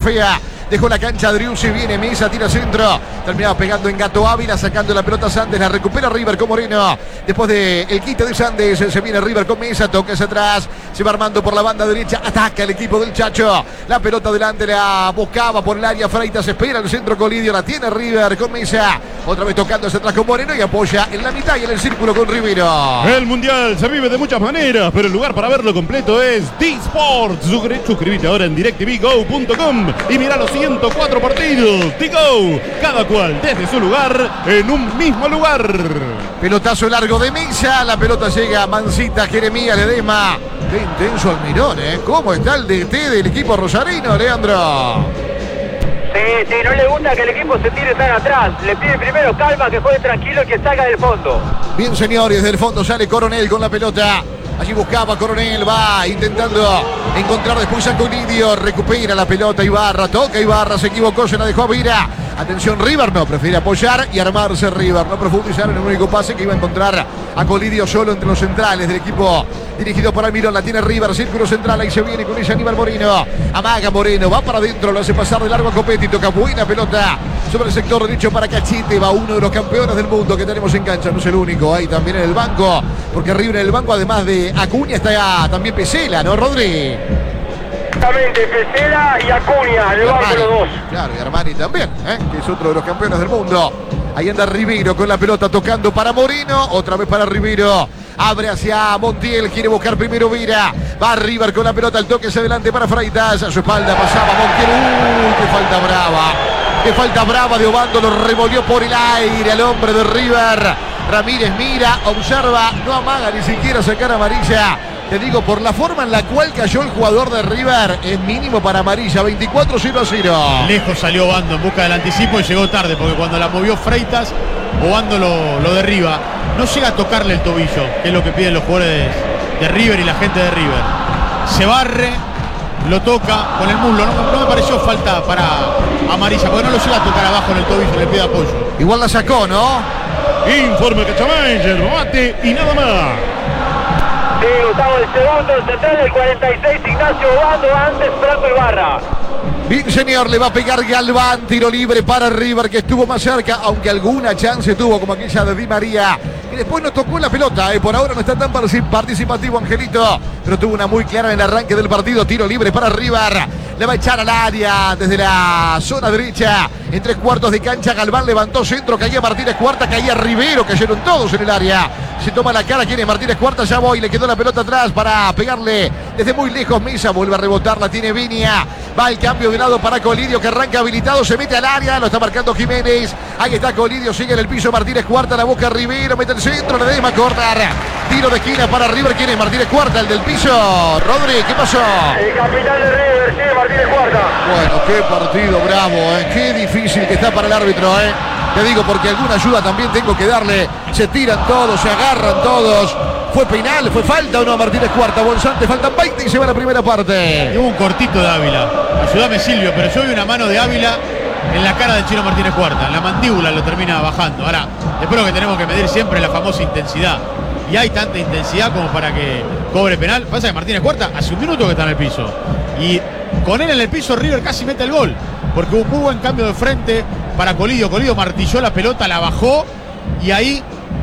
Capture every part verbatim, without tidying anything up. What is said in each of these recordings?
fea. Dejó la cancha Driussi, viene Mesa, tira centro. Terminaba pegando en Gato Ávila, sacando la pelota Sandes. La recupera River con Moreno. Después del quite de Sandes, se viene River con Mesa. Toca hacia atrás. Se va armando por la banda derecha. Ataca el equipo del Chacho. La pelota delante la buscaba por el área. Freitas espera el centro Colidio. La tiene River con Mesa. Otra vez tocando hacia atrás con Moreno y apoya en la mitad y en el círculo con Rivero. El Mundial se vive de muchas maneras, pero el lugar para verlo completo es D-Sport. Suscríbete ahora en directv go punto com y mira los ciento cuatro partidos. D-Go, cada cual desde su lugar en un mismo lugar. Pelotazo largo de Mesa. La pelota llega a Mancita, Jeremías Ledesma. Qué intenso Almirón, ¿eh? ¿Cómo está el D T del equipo rosarino, Leandro? Sí, sí, no le gusta que el equipo se tire tan atrás. Le pide primero calma, que juegue tranquilo y que salga del fondo. Bien, señores, del fondo sale Coronel con la pelota. Allí buscaba Coronel, va intentando encontrar después a Colidio. Recupera la pelota Ibarra, toca Ibarra, se equivocó, se la dejó a Vira. Atención, River no, prefiere apoyar y armarse River. No profundizar en el único pase que iba a encontrar a Colidio solo entre los centrales del equipo dirigido por Almirón. La tiene River, círculo central, ahí se viene con ella Aníbal Moreno. Amaga Moreno, va para adentro, lo hace pasar de largo a Copetti. Toca buena pelota sobre el sector derecho para Cachete. Va uno de los campeones del mundo que tenemos en cancha, no es el único. Ahí también en el banco, porque River en el banco, además de Acuña, está también Pesela, ¿no, Rodri? Exactamente, Pesela y Acuña, el banco los dos. Claro, y Armani también, ¿eh? Que es otro de los campeones del mundo. Ahí anda Rivero con la pelota tocando para Moreno, otra vez para Rivero. Abre hacia Montiel, quiere buscar primero Vira. Va River con la pelota, el toque hacia adelante para Freitas. A su espalda pasaba Montiel. ¡Uy, qué falta brava! ¡Qué falta brava de Obando! Lo revolvió por el aire al hombre de River. Ramírez mira, observa, no amaga ni siquiera sacar amarilla. Te digo, por la forma en la cual cayó el jugador de River, es mínimo para amarilla. veinticuatro cero a cero. Lejos salió Obando en busca del anticipo y llegó tarde, porque cuando la movió Freitas, Obando lo, lo derriba. No llega a tocarle el tobillo, que es lo que piden los jugadores de, de River y la gente de River. Se barre, lo toca con el muslo. No, no me pareció falta para amarilla, porque no lo llega a tocar abajo en el tobillo, le pide apoyo. Igual la sacó, ¿no? Informe Cachamayer, bate y nada más. Sí, Gustavo, el segundo, el central del cuarenta y seis, Ignacio Obando, antes Franco Ibarra. Bien, señor, le va a pegar Galván, tiro libre para River, que estuvo más cerca, aunque alguna chance tuvo, como aquella de Di María, que después no tocó la pelota, eh. Por ahora no está tan participativo Angelito, pero tuvo una muy clara en el arranque del partido. Tiro libre para River, le va a echar al área desde la zona derecha, en tres cuartos de cancha. Galván levantó centro, caía Martínez Cuarta, caía Rivero, cayeron todos en el área. Se toma la cara, ¿quién es? Martínez Cuarta, ya voy, le quedó la pelota atrás para pegarle desde muy lejos. Mesa vuelve a rebotar, la tiene Viña, va el cambio de lado para Colidio, que arranca habilitado, se mete al área, lo está marcando Jiménez. Ahí está Colidio, sigue en el piso Martínez Cuarta, la busca Rivero, mete el centro, le debe cortar. Tiro de esquina para River, ¿quién es? Martínez Cuarta, el del piso. Rodri, ¿qué pasó? El capitán de River, sí, Martínez Cuarta. Bueno, qué partido bravo, ¿eh? Qué difícil que está para el árbitro, ¿eh? Te digo, porque alguna ayuda también tengo que darle. Se tiran todos, se agarran todos. ¿Fue penal? ¿Fue falta o no? Martínez Cuarta, Bonzante, faltan veinte y se va la primera parte. Hubo un cortito de Ávila. Ayúdame, Silvio, pero yo vi una mano de Ávila en la cara del chino Martínez Cuarta. En la mandíbula lo termina bajando. Ahora, espero que tenemos que medir siempre la famosa intensidad. Y hay tanta intensidad como para que cobre penal. Pasa que Martínez Cuarta hace un minuto que está en el piso. Y con él en el piso, River casi mete el gol. Porque hubo un muy buen cambio de frente para Colidio. Colidio martilló la pelota, la bajó. Y ahí,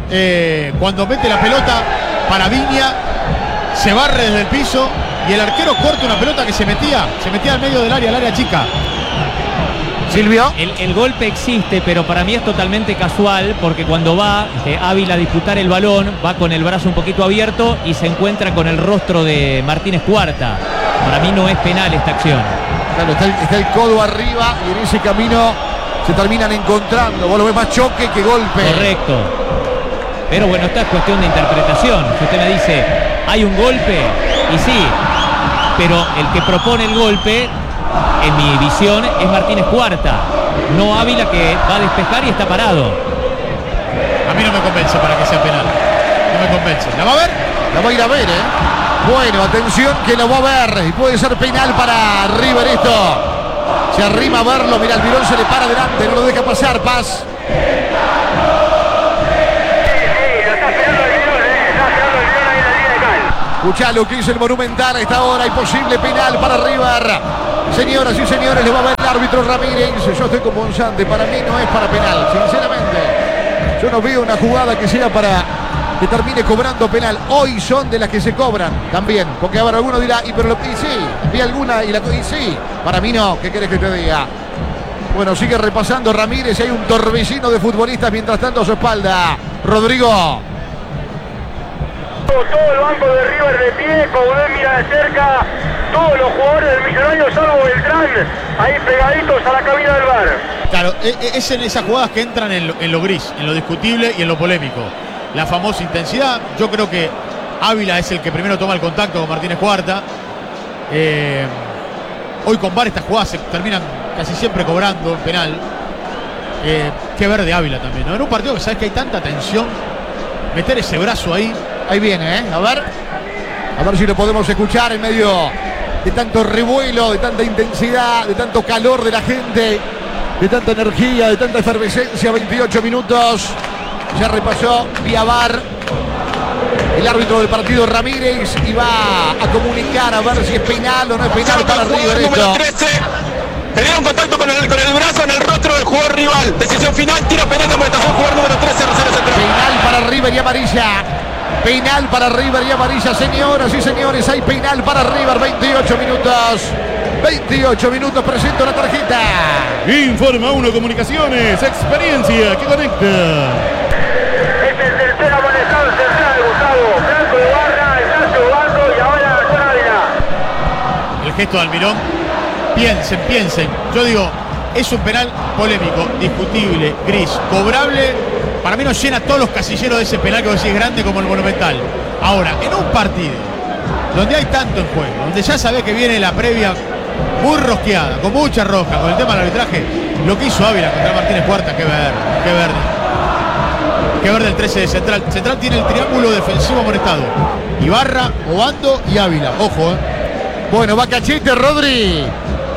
eh, cuando mete la pelota para Viña, se barre desde el piso. Y el arquero corta una pelota que se metía. Se metía al medio del área, al área chica. Silvio. El, el golpe existe, pero para mí es totalmente casual, porque cuando va eh, Ávila a disputar el balón, va con el brazo un poquito abierto y se encuentra con el rostro de Martínez Cuarta. Para mí no es penal esta acción. Claro, está el, está el codo arriba y en ese camino se terminan encontrando. Vos lo ves más choque que golpe. Correcto. Pero bueno, esta es cuestión de interpretación. Si usted me dice, hay un golpe, y sí, pero el que propone el golpe, en mi visión, es Martínez Cuarta, no Ávila, que va a despejar y está parado. A mí no me convence para que sea penal. No me convence. ¿La va a ver? La va a ir a ver, ¿eh? Bueno, atención que lo va a ver. Y puede ser penal para River esto. Se arrima a verlo. Mira, el Virón se le para adelante. No lo deja pasar, Paz. Escuchá lo que dice el Monumental a esta hora. Hay posible penal para River. Señoras y señores, le va a ver árbitro Ramírez. Yo estoy con Bonzante. Para mí no es para penal, sinceramente. Yo no veo una jugada que sea para que termine cobrando penal. Hoy son de las que se cobran también. Porque ahora alguno dirá, y pero lo y sí, vi alguna y la y sí. Para mí no, ¿qué querés que te diga? Bueno, sigue repasando Ramírez y hay un torbellino de futbolistas mientras tanto a su espalda. Rodrigo. Todo el banco de River de pie, Coudet mira de cerca, todos los jugadores del Millonario, salvo Beltrán, ahí pegaditos a la cabina del V A R. Claro, es en esas jugadas que entran en lo, en lo gris, en lo discutible y en lo polémico. La famosa intensidad, yo creo que Ávila es el que primero toma el contacto con Martínez Cuarta. Eh, hoy con V A R estas jugadas se terminan casi siempre cobrando penal. Eh, qué ver de Ávila también, ¿no? En un partido que sabes que hay tanta tensión, meter ese brazo ahí. Ahí viene, ¿eh? A ver. A ver si lo podemos escuchar en medio de tanto revuelo, de tanta intensidad, de tanto calor de la gente, de tanta energía, de tanta efervescencia. veintiocho minutos. Ya repasó vía V A R el árbitro del partido Ramírez y va a comunicar a ver si es penal o no es penal para River esto. Le dieron contacto con el, con el brazo en el rostro del jugador rival. Decisión final, tiro penal de amonestación, jugador número trece, Rosario Central. Penal para River y amarilla. Penal para River y amarilla, señoras y señores. Hay penal para River, veintiocho minutos. veintiocho minutos, presento la tarjeta. Informa uno Comunicaciones, experiencia que conecta. Es el tercer amonestado central, Gustavo. Blanco de Barra, el Sancho Blanco y ahora John Ávila. El gesto de Almirón. Piensen, piensen. Yo digo, es un penal polémico, discutible, gris, cobrable. Para mí no llena todos los casilleros de ese penal que vos decís grande como el Monumental. Ahora, en un partido donde hay tanto en juego, donde ya sabés que viene la previa muy rosqueada, con mucha roja, con el tema del arbitraje, lo que hizo Ávila contra Martínez Cuarta, qué verde, qué verde. Qué verde el trece de Central. Central tiene el triángulo defensivo amonestado. Ibarra, Obando y Ávila. Ojo, eh. Bueno, va Cachete, Rodri.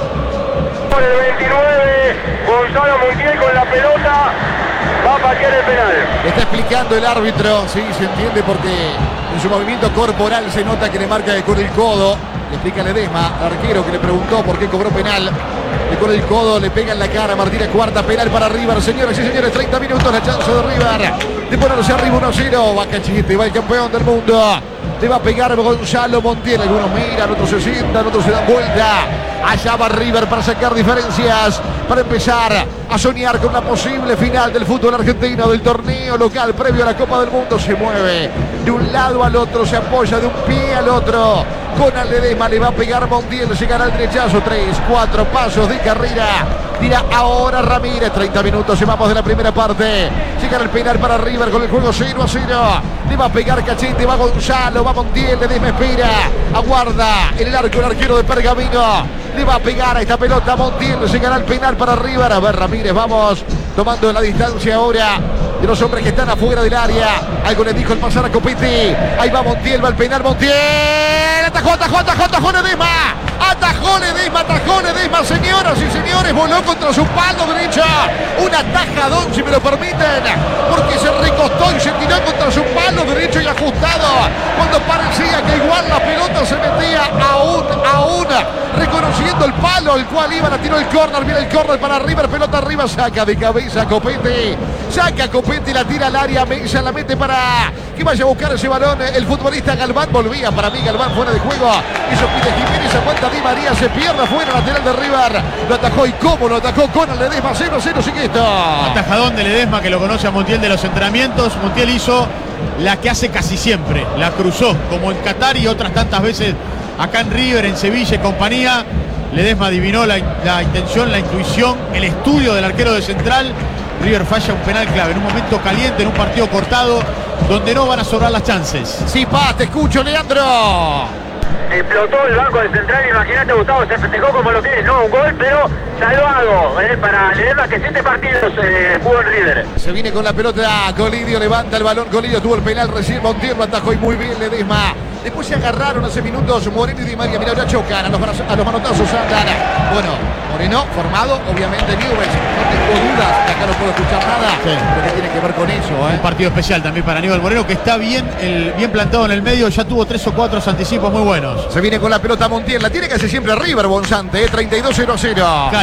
Por el veintinueve, Gonzalo Montiel con la pelota, va a patear el penal. Está explicando el árbitro, sí, se entiende porque en su movimiento corporal se nota que le marca con el codo. Le explica Ledesma, arquero que le preguntó por qué cobró penal. Le con el codo, le pega en la cara a Martínez Cuarta, penal para River, señores y señores, treinta minutos, la chance de River de ponerse arriba uno a cero. Va Cachete, va el campeón del mundo. Le va a pegar Gonzalo Montiel. Algunos miran, otros se sientan, otros se dan vuelta. Allá va River para sacar diferencias, para empezar a soñar con la posible final del fútbol argentino, del torneo local previo a la Copa del Mundo. Se mueve de un lado al otro, se apoya de un pie al otro. Con Ledesma le va a pegar Montiel, llegará al derechazo, tres, cuatro pasos de carrera. Tira ahora Ramírez, treinta minutos, llevamos de la primera parte. Llegará el penal para River con el juego cero a cero. Le va a pegar Cachete, va Gonzalo, va Montiel, Ledesma espera, aguarda en el arco el arquero de Pergamino. Le va a pegar a esta pelota Montiel, llegará el penal para River. A ver Ramírez, vamos tomando la distancia ahora de los hombres que están afuera del área. Algo le dijo el pasar a Copetti. Ahí va Montiel, va el penal Montiel. Atajó, atajó, atajó, atajó Ledesma. Atajó Ledesma, atajó Ledesma, señoras y señores. Voló contra su palo derecho. Un atajadón, si me lo permiten. Porque se recostó y se tiró contra su palo derecho y ajustado. Cuando parecía que igual la pelota se metía aún, aún. Reconociendo el palo al cual iban a tirar el córner. Viene el córner para River, pelota arriba. Saca de cabeza Copetti. Saca Copetti, la tira al área. Mesa la mete para que vaya a buscar ese balón. El futbolista Galván volvía. Para mí Galván fuera de juego. Eso pide Jiménez, aguanta Di María, se pierde afuera, lateral de River. Lo atajó y cómo lo atacó con el Ledesma. cero a cero sigue esto. Atajadón de Ledesma que lo conoce a Montiel de los entrenamientos. Montiel hizo la que hace casi siempre. La cruzó como en Qatar y otras tantas veces acá en River, en Sevilla y compañía. Ledesma adivinó la, la intención, la intuición, el estudio del arquero de Central. River falla un penal clave en un momento caliente, en un partido cortado, donde no van a sobrar las chances. Sí, pa, te escucho, Leandro. Explotó el banco de Central, imagínate Gustavo, se festejó como lo que es, no un gol, pero salvado eh, para Ledesma que siete partidos eh, jugó en River. Se viene con la pelota, Colidio levanta el balón, Colidio tuvo el penal recién, Montiel lo atajó y muy bien Ledesma. Después se agarraron hace minutos Moreno y Di María, mira, ahora chocan, a los, a los manotazos andan. Bueno, Moreno formado, obviamente Newell's, no tengo dudas, de acá no puedo escuchar nada, sí. Pero que tiene que ver con eso, ¿eh? Un partido especial también para Aníbal Moreno, que está bien, el, bien plantado en el medio, ya tuvo tres o cuatro anticipos muy buenos. Se viene con la pelota Montiel, la tiene que hacer siempre River, Bonzante, ¿eh? treinta y dos cero a cero. Claro.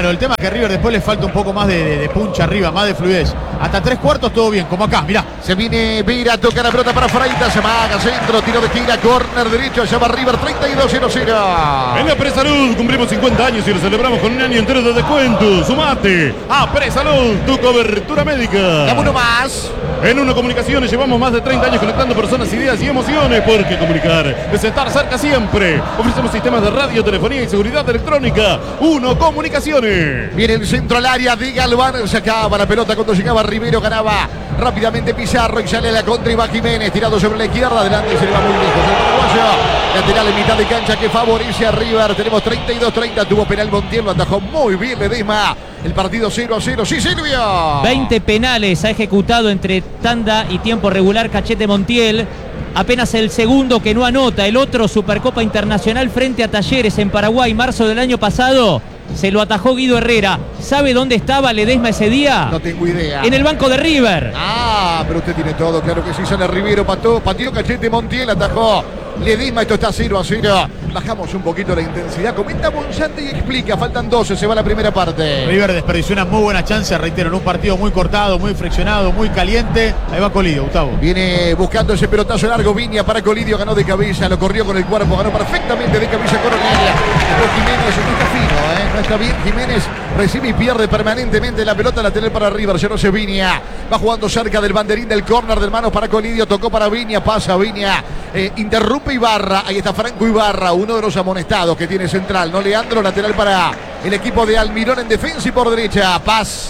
Claro, el tema es que a River después le falta un poco más de, de, de punch arriba, más de fluidez. Hasta tres cuartos todo bien, como acá, mirá. Se viene Vira, toca la pelota para Freitas, se amaga, centro, tiro de gira, córner derecho, allá va River, treinta y dos cero cero. En la Presalud cumplimos cincuenta años y lo celebramos con un año entero de descuento. Sumate a Presalud, tu cobertura médica. Dame uno más. En Uno Comunicaciones llevamos más de treinta años conectando personas, ideas y emociones, porque comunicar es estar cerca siempre. Ofrecemos sistemas de radio, telefonía y seguridad electrónica. Uno Comunicaciones. Viene el centro al área de Galván, sacaba la pelota cuando llegaba Rivero, ganaba rápidamente Pizarro y sale a la contra y va Jiménez, tirado sobre la izquierda, adelante se le va muy lejos el paraguayo. Lateral en mitad de cancha que favorece a River. Tenemos treinta y dos treinta, tuvo penal Montiel, lo atajó muy bien Ledesma. El partido cero a cero, sí Silvio. veinte penales ha ejecutado entre tanda y tiempo regular Cachete Montiel. Apenas el segundo que no anota. El otro, Supercopa Internacional frente a Talleres en Paraguay, marzo del año pasado. Se lo atajó Guido Herrera. ¿Sabe dónde estaba Ledesma ese día? No tengo idea. En el banco de River. Ah, pero usted tiene todo, claro que sí. Sale Rivero, pató, pateó Cachete Montiel, atajó Ledesma, esto está cero a cero. Bajamos un poquito la intensidad. Comenta Monsanto y explica. Faltan doce, se va la primera parte. River desperdició una muy buena chance, reitero, en un partido muy cortado, muy friccionado, muy caliente. Ahí va Colidio, Gustavo. Viene buscando ese pelotazo largo. Viña para Colidio, ganó de cabeza, lo corrió con el cuerpo, ganó perfectamente de cabeza Coronel. Pero Jiménez no está fino, ¿eh? No está bien. Jiménez recibe y pierde permanentemente la pelota lateral para River. Ya no se Viña. Va jugando cerca del banderín del córner del mano para Colidio. Tocó para Viña, pasa Viña. Eh, interrumpe Ibarra. Ahí está Franco Ibarra, uno de los amonestados que tiene central. No Leandro, lateral para el equipo de Almirón en defensa y por derecha. Paz.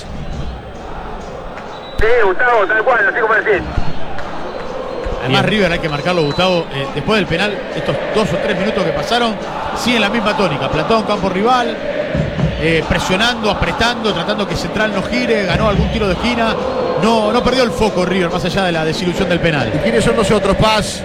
Sí, Gustavo, tal cual, así como decís. Además River hay que marcarlo, Gustavo, eh, después del penal, estos dos o tres minutos que pasaron, siguen la misma tónica. Plantado en campo rival, eh, presionando, apretando, tratando que Central no gire, ganó algún tiro de esquina. No, no perdió el foco River, más allá de la desilusión del penal. ¿Y quiénes son los otros, Paz?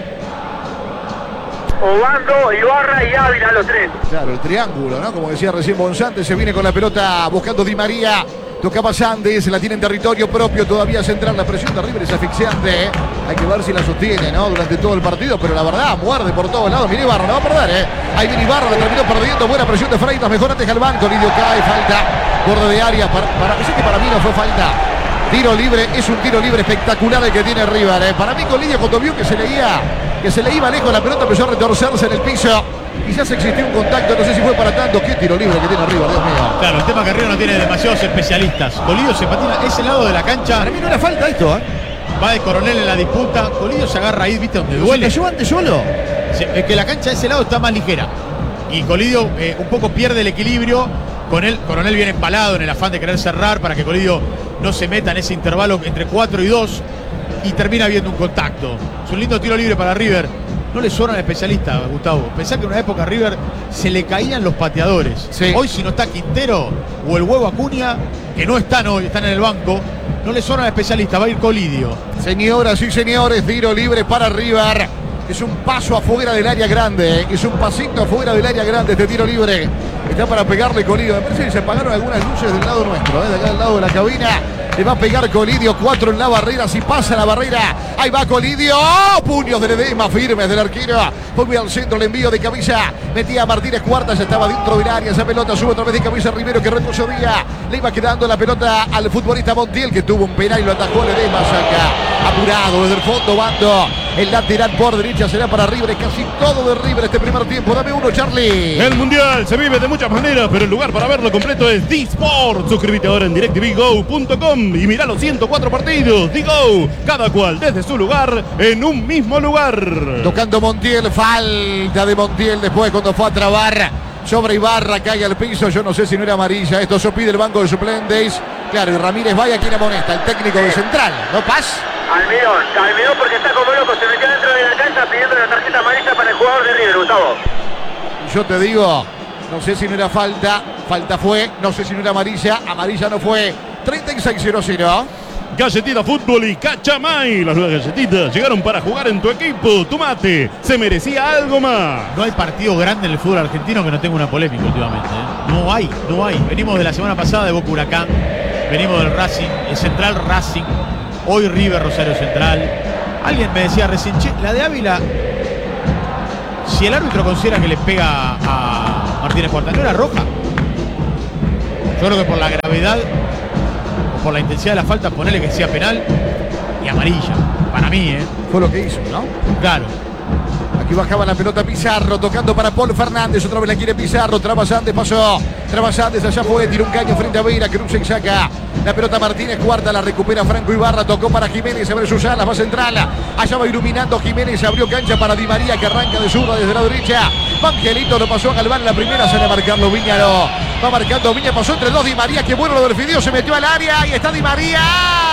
Obando, Ibarra y Ávila, los tres. Claro, el triángulo, ¿no? Como decía recién Bonzante, se viene con la pelota buscando Di María. Tocaba Sandes, la tiene en territorio propio, todavía central. La presión de River es asfixiante, ¿eh? Hay que ver si la sostiene, ¿no? Durante todo el partido, pero la verdad, muerde por todos lados. Mira Ibarra, no va a perder, ¿eh? Ahí viene Ibarra, la terminó perdiendo. Buena presión de Freitas, mejor antes Galván. Colidio cae, falta, borde de área. Para, para, que para mí no fue falta. Tiro libre, es un tiro libre espectacular el que tiene River, ¿eh? Para mí Colidio, cuando vio que se leía, que se le iba lejos la pelota, empezó a retorcerse en el piso. Quizás existió un contacto, no sé si fue para tanto. Qué tiro libre que tiene River, Dios mío. Claro, el tema que River no tiene demasiados especialistas. Colidio se patina ese lado de la cancha. Para mí no era falta esto, ¿eh? Va de Coronel en la disputa. Colidio se agarra ahí, ¿viste? Donde duele. ¿Se cayó antes solo? Se, es que la cancha de ese lado está más ligera. Y Colidio eh, un poco pierde el equilibrio. Con él, Coronel viene empalado en el afán de querer cerrar para que Colidio no se meta en ese intervalo entre cuatro y dos. Y termina viendo un contacto. Es un lindo tiro libre para River. No le sobran especialistas, Gustavo. Pensá que en una época a River se le caían los pateadores. Sí. Hoy si no está Quintero o el Huevo Acuña, que no están hoy, están en el banco, no le sobran especialistas, va a ir Colidio. Señoras y señores, tiro libre para River. Es un paso afuera del área grande, ¿eh? Es un pasito afuera del área grande este tiro libre. Está para pegarle Colidio. Me parece que se apagaron algunas luces del lado nuestro, ¿eh? De acá del lado de la cabina. Le va a pegar Colidio, cuatro en la barrera, si pasa la barrera, ahí va Colidio, ¡oh! Puños de Ledesma firmes del arquero, fue al centro, el envío de cabeza, metía a Martínez Cuarta, ya estaba dentro del área, esa pelota sube otra vez de cabeza Rivero que retrocedía, le iba quedando la pelota al futbolista Montiel que tuvo un penal y lo atajó Ledesma, saca, apurado desde el fondo, Bando, el lateral por derecha será para River, es casi todo de River este primer tiempo, dame uno Charlie. El Mundial se vive de muchas maneras, pero el lugar para verlo completo es D-Sport. Suscríbete ahora en DirecTV Go punto com y mira los ciento cuatro partidos. D-Go, cada cual desde su lugar, en un mismo lugar. Tocando Montiel, falta de Montiel después cuando fue a trabar sobre Ibarra, cae al piso, yo no sé si no era amarilla, esto se pide el banco de suplentes. Claro, y Ramírez vaya quien amonesta, el técnico de Central, ¿no Paz? Almirón, Almirón porque está como loco, se metió dentro de la cancha pidiendo la tarjeta amarilla para el jugador de River, Gustavo. Yo te digo, no sé si no era falta, falta fue, no sé si no era amarilla, amarilla no fue. treinta y seis cero cero. Galletita Fútbol y Cachamay. Las nuevas galletitas llegaron para jugar en tu equipo. Tu mate se merecía algo más. No hay partido grande en el fútbol argentino que no tenga una polémica últimamente, ¿eh? No hay, no hay. Venimos de la semana pasada de Boca Huracán, venimos del Racing, el Central Racing, hoy River Rosario Central. Alguien me decía recién, che, la de Ávila, si el árbitro considera que le pega a Martínez Cuarta, ¿no era roja? Yo creo que por la gravedad, por la intensidad de la falta, ponerle que sea penal y amarilla. Para mí, ¿eh? Fue lo que hizo, ¿no? Claro. Aquí bajaba la pelota Pizarro, tocando para Paul Fernández. Otra vez la quiere Pizarro. Trabasantes pasó. Trabasantes allá fue. Tiró un caño frente a Vera. Cruza y saca. La pelota Martínez Cuarta. La recupera Franco Ibarra. Tocó para Jiménez. Abre sus alas. Va central. Allá va iluminando Jiménez. Abrió cancha para Di María, que arranca de zurda desde la derecha. Angelito lo pasó a Galván. La primera sale a marcarlo Viña. No. Va marcando Viña. Pasó entre dos Di María. Que bueno lo defendió. Se metió al área. Y está Di María.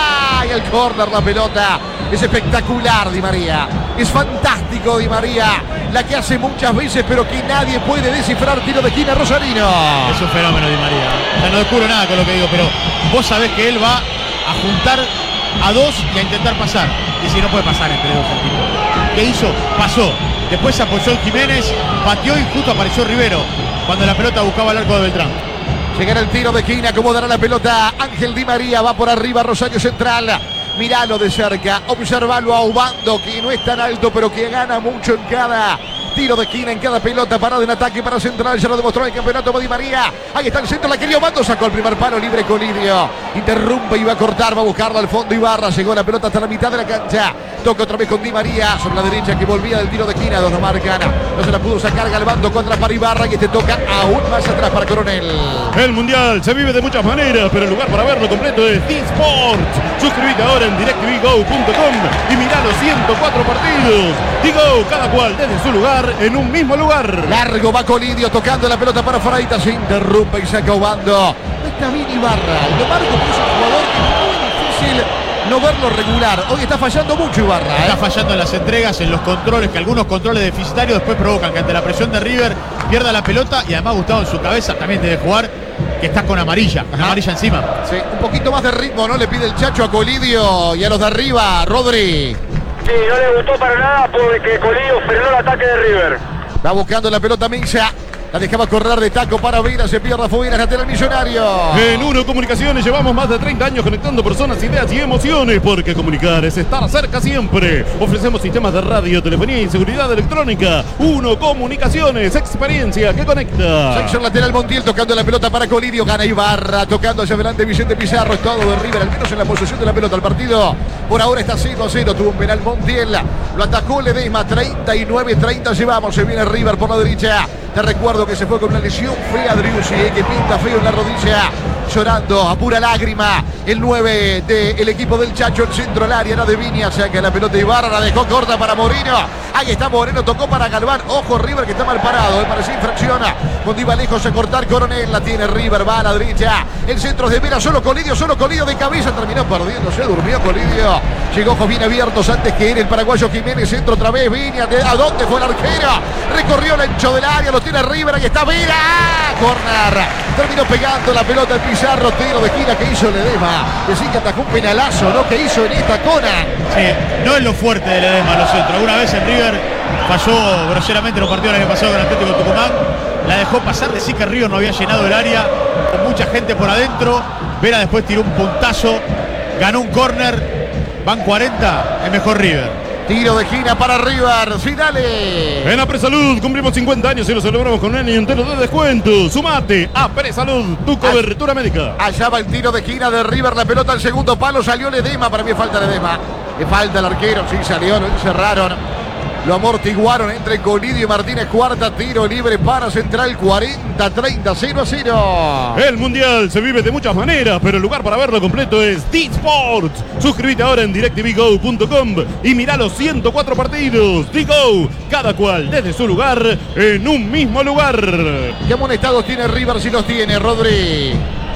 Y el córner la pelota. Es espectacular Di María. Es fantástico Di María. La que hace muchas veces, pero que nadie puede descifrar. Tiro de esquina Rosarino. Es un fenómeno Di María. O sea, no descubro nada con lo que digo, pero vos sabés que él va a juntar a dos y a intentar pasar. Y si no puede pasar entre dos el tipo. ¿Qué hizo? Pasó. Después se apoyó en Jiménez, pateó y justo apareció Rivero cuando la pelota buscaba el arco de Beltrán. Llegará el tiro de esquina, acomodará la pelota Ángel Di María, va por arriba Rosario Central. Miralo de cerca, observalo a Obando, que no es tan alto, pero que gana mucho en cada tiro de esquina, en cada pelota, parada en ataque para Central, ya lo demostró en el campeonato Di María. Ahí está el centro, la quería Obando, sacó el primer palo libre Colidio. Interrumpe y va a cortar, va a buscarlo al fondo Ibarra, llegó la pelota hasta la mitad de la cancha. Toca otra vez con Di María sobre la derecha, que volvía del tiro de esquina, dos no marcan. No se la pudo sacar Galvando contra para Ibarra, y este toca aún más atrás para Coronel. El Mundial se vive de muchas maneras, pero el lugar para verlo completo es D-Sport. Suscríbete ahora en DirecTV Go punto com y mirá los ciento cuatro partidos. Digo, cada cual desde su lugar, en un mismo lugar. Largo va Colidio tocando la pelota para Freitas, se interrumpe y saca Obando. Está bien Ibarra, lo marco porque es un jugador que es muy difícil no verlo regular. Hoy está fallando mucho Ibarra, ¿eh? Está fallando en las entregas, en los controles, que algunos controles deficitarios después provocan que ante la presión de River pierda la pelota, y además Gustavo en su cabeza también debe jugar, que está con amarilla, con amarilla encima. Sí, un poquito más de ritmo, ¿no? Le pide el Chacho a Colidio y a los de arriba, Rodri. Sí, no le gustó para nada porque Colidio frenó el ataque de River. Va buscando la pelota Minsa. La dejaba correr de taco para Vera, se pierde Fuera, lateral Millonario. En Uno Comunicaciones llevamos más de treinta años conectando personas, ideas y emociones, porque comunicar es estar cerca siempre. Ofrecemos sistemas de radio, telefonía y seguridad electrónica. Uno Comunicaciones, experiencia que conecta. Sección lateral Montiel tocando la pelota para Colidio, gana Ibarra, tocando hacia adelante Vicente Pizarro, es todo de River, al menos en la posesión de la pelota. El partido por ahora está cero a cero, tuvo un penal Montiel, lo atacó Ledesma, treinta y nueve treinta llevamos, se viene River por la derecha. Te recuerdo que se fue con una lesión fea Driussi, eh, que pinta feo en la rodilla, llorando a pura lágrima. El nueve del equipo del Chacho, el centro al área, era de Viña, saca la pelota Ibarra, la dejó corta para Moreno. Ahí está Moreno, tocó para Galván. Ojo River que está mal parado, eh, parece infracciona. Cuando iba lejos a cortar Coronel, la tiene River, va a la derecha. El centro de Vera, solo Colidio, solo Colidio de cabeza, terminó perdiendo, se durmió Colidio. Llegó ojos bien abiertos antes que él, el paraguayo Jiménez, centro otra vez, Viña, ¿a dónde fue el arquero? Recorrió el ancho del área, lo tiene River, ahí está Vera. Corner, terminó pegando la pelota el Pizarro, tiro de esquina que hizo Ledesma. Decía que atajó un penalazo, ¿no? Que hizo en esta Conan. Sí, no es lo fuerte de Ledesma los centros. Alguna vez en River falló groseramente los partidos del año pasado con Atlético Tucumán. La dejó pasar, decir que River no había llenado el área con mucha gente por adentro. Vera después tiró un puntazo, ganó un córner, van cuarenta, es mejor River. Tiro de esquina para River, sí, dale. En Apresalud cumplimos cincuenta años y lo celebramos con un año entero de descuento. Sumate a Apresalud, tu cobertura médica. Allá va el tiro de esquina de River, la pelota al segundo palo, salió Ledesma, para mí falta Ledesma. Le falta el arquero, sí salió, lo encerraron. Lo amortiguaron entre Colidio y Martínez. Cuarta, tiro libre para Central, cuarenta treinta, cero a cero. El Mundial se vive de muchas maneras, pero el lugar para verlo completo es D-Sport. Suscríbete ahora en DirecTV Go punto com y mirá los ciento cuatro partidos. D-Go, cada cual desde su lugar, en un mismo lugar. ¿Qué amonestados tiene River si los tiene, Rodri?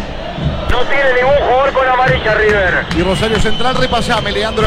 No tiene ningún jugador con amarilla River. Y Rosario Central, repasame, Leandro.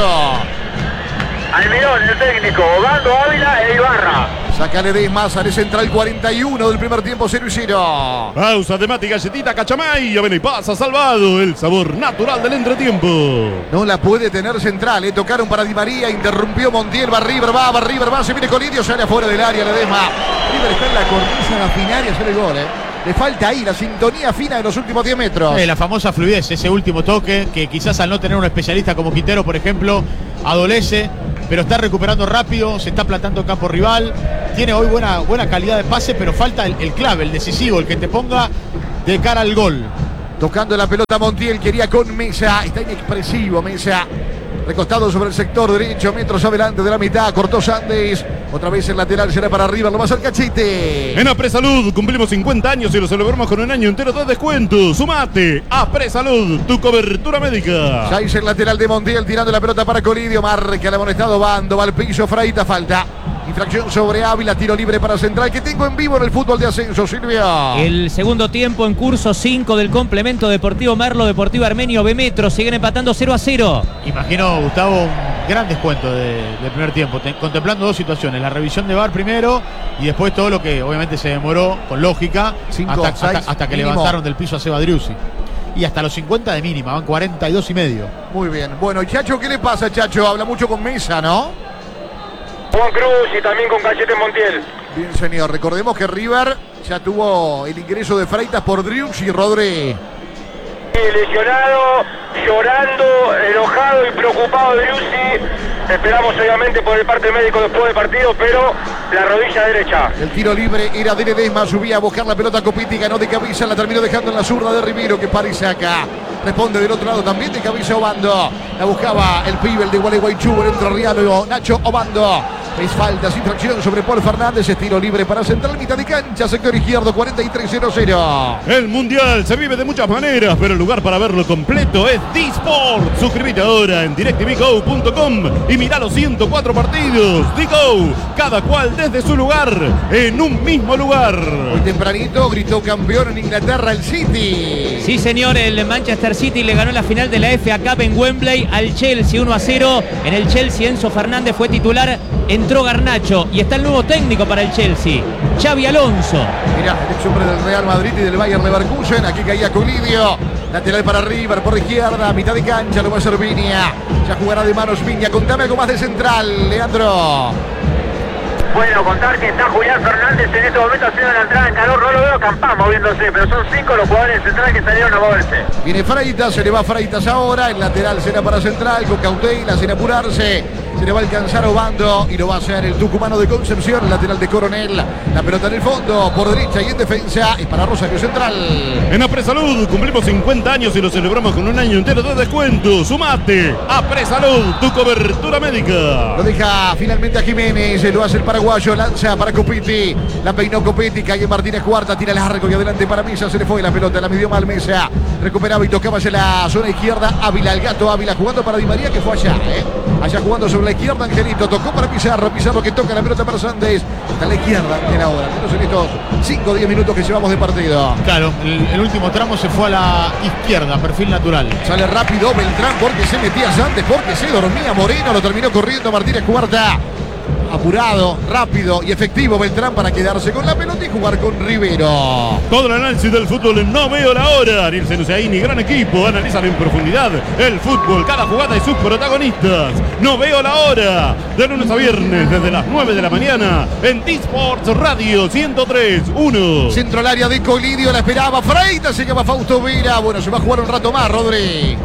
Almirón, el técnico, Obando, Ávila e Ibarra. Saca Ledesma, sale Central, cuarenta y uno del primer tiempo, cero y cero. Pausa de Mati, galletita, cachamay, y pasa salvado, el sabor natural del entretiempo. No la puede tener Central, eh. Tocaron para Di María, interrumpió Montiel, va River, va, va River, va, se viene Colidio, sale afuera del área Ledesma. River está en la cornisa la final y hacer el gol, eh. Le falta ahí la sintonía fina de los últimos diez metros. Eh, la famosa fluidez, ese último toque, que quizás al no tener un especialista como Quintero, por ejemplo, adolece, pero está recuperando rápido, se está plantando en campo rival, tiene hoy buena, buena calidad de pase, pero falta el, el clave, el decisivo, el que te ponga de cara al gol. Tocando la pelota Montiel, quería con Mesa. Está inexpresivo Mesa. Recostado sobre el sector derecho, metros adelante de la mitad. Cortó Sandes. Otra vez el lateral será para arriba. Lo va a hacer Cachete. En Apresalud cumplimos cincuenta años y lo celebramos con un año entero de descuento. Sumate. Apresalud, tu cobertura médica. Ya hizo el lateral de Montiel tirando la pelota para Colidio. Marca el amonestado Bando. Va al piso. Fraita, falta. Infracción sobre Ávila, tiro libre para Central, que tengo en vivo en el fútbol de ascenso, Silvia. El segundo tiempo en curso, cinco del complemento Deportivo Merlo, Deportivo Armenio, B Metro, siguen empatando cero a cero. Imagino, Gustavo, un gran descuento de, del primer tiempo, te, contemplando dos situaciones, la revisión de V A R primero y después todo lo que obviamente se demoró, con lógica, Cinco, hasta, seis, hasta, hasta que mínimo. levantaron del piso a Seba Driussi. Y hasta los cincuenta de mínima, van cuarenta y dos y medio. Muy bien. Bueno, Chacho, ¿qué le pasa, Chacho? Habla mucho con Mesa, ¿no? Juan Cruz y también con Cachete Montiel. Bien, señor. Recordemos que River ya tuvo el ingreso de Freitas por Driux y Rodri. Lesionado, llorando, enojado y preocupado Driussi. Esperamos obviamente por el parte médico después del partido, pero la rodilla derecha. El tiro libre era de Ledesma, subía a buscar la pelota Copiti, ganó de cabeza, la terminó dejando en la zurda de Rivero, que para y saca. Responde del otro lado también de cabeza Obando. La buscaba el pibe, el de Gualeguaychú, el entrerriano Nacho Obando. Es falta, sin infracción sobre Paul Fernández. Es tiro libre para Central, mitad de cancha, sector izquierdo, cuarenta y tres cero cero. El Mundial se vive de muchas maneras, pero el lugar para verlo completo es D-Sport. Suscríbete ahora en DirecTV Go punto com y mira los ciento cuatro partidos. D-Go, cada cual desde su lugar, en un mismo lugar. Hoy tempranito gritó campeón en Inglaterra el City. Sí, señor, el Manchester City le ganó la final de la F A Cup en Wembley al Chelsea uno a cero. En el Chelsea Enzo Fernández fue titular, entró Garnacho y está el nuevo técnico para el Chelsea, Xabi Alonso. Mirá, el ex hombre del Real Madrid y del Bayer Leverkusen. Aquí caía Colidio. Lateral para River por izquierda, mitad de cancha, lo va a hacer Viña. Ya jugará de manos Viña. Contame algo más de Central, Leandro. Bueno, contar que está Julián Fernández en este momento haciendo la entrada en calor. No lo veo Campán moviéndose, pero son cinco los jugadores centrales que salieron a moverse. Viene Freitas, se le va Freitas ahora. El lateral será para Central, con cautela, sin apurarse. Se le va a alcanzar Obando y lo va a hacer el tucumano de Concepción, el lateral de Coronel. La pelota en el fondo, por derecha y en defensa. Es para Rosario Central. En Apresalud cumplimos cincuenta años y lo celebramos con un año entero de descuento. Sumate. Apresalud, tu cobertura médica. Lo deja finalmente a Jiménez, lo hace el paraguayo, lanza para Copiti. La peinó Copiti, cae Martínez Cuarta, tira largo y adelante para Mesa. Se le fue la pelota, la midió mal Mesa. Recuperaba y tocaba hacia la zona izquierda. Ávila, el gato Ávila jugando para Di María, que fue allá, ¿eh? Allá jugando sobre la izquierda, Angelito. Tocó para Pizarro. Pizarro que toca la pelota para Sandes. Está a la izquierda, Ángel ahora. Menos en estos cinco o diez minutos que llevamos de partido. Claro, el, el último tramo se fue a la izquierda, perfil natural. Sale rápido Beltrán porque se metía Sandes, porque se dormía Moreno. Lo terminó corriendo Martínez Cuarta. Apurado, rápido y efectivo Beltrán para quedarse con la pelota y jugar con Rivero. Todo el análisis del fútbol en No Veo la Hora. Nielsen Usaini, gran equipo, analizan en profundidad el fútbol, cada jugada y sus protagonistas. No Veo la Hora, de lunes a viernes desde las nueve de la mañana en D-Sports Radio ciento tres punto uno. Centro al área de Colidio, la esperaba Freitas, se llama Fausto Vera. Bueno, se va a jugar un rato más, Rodri.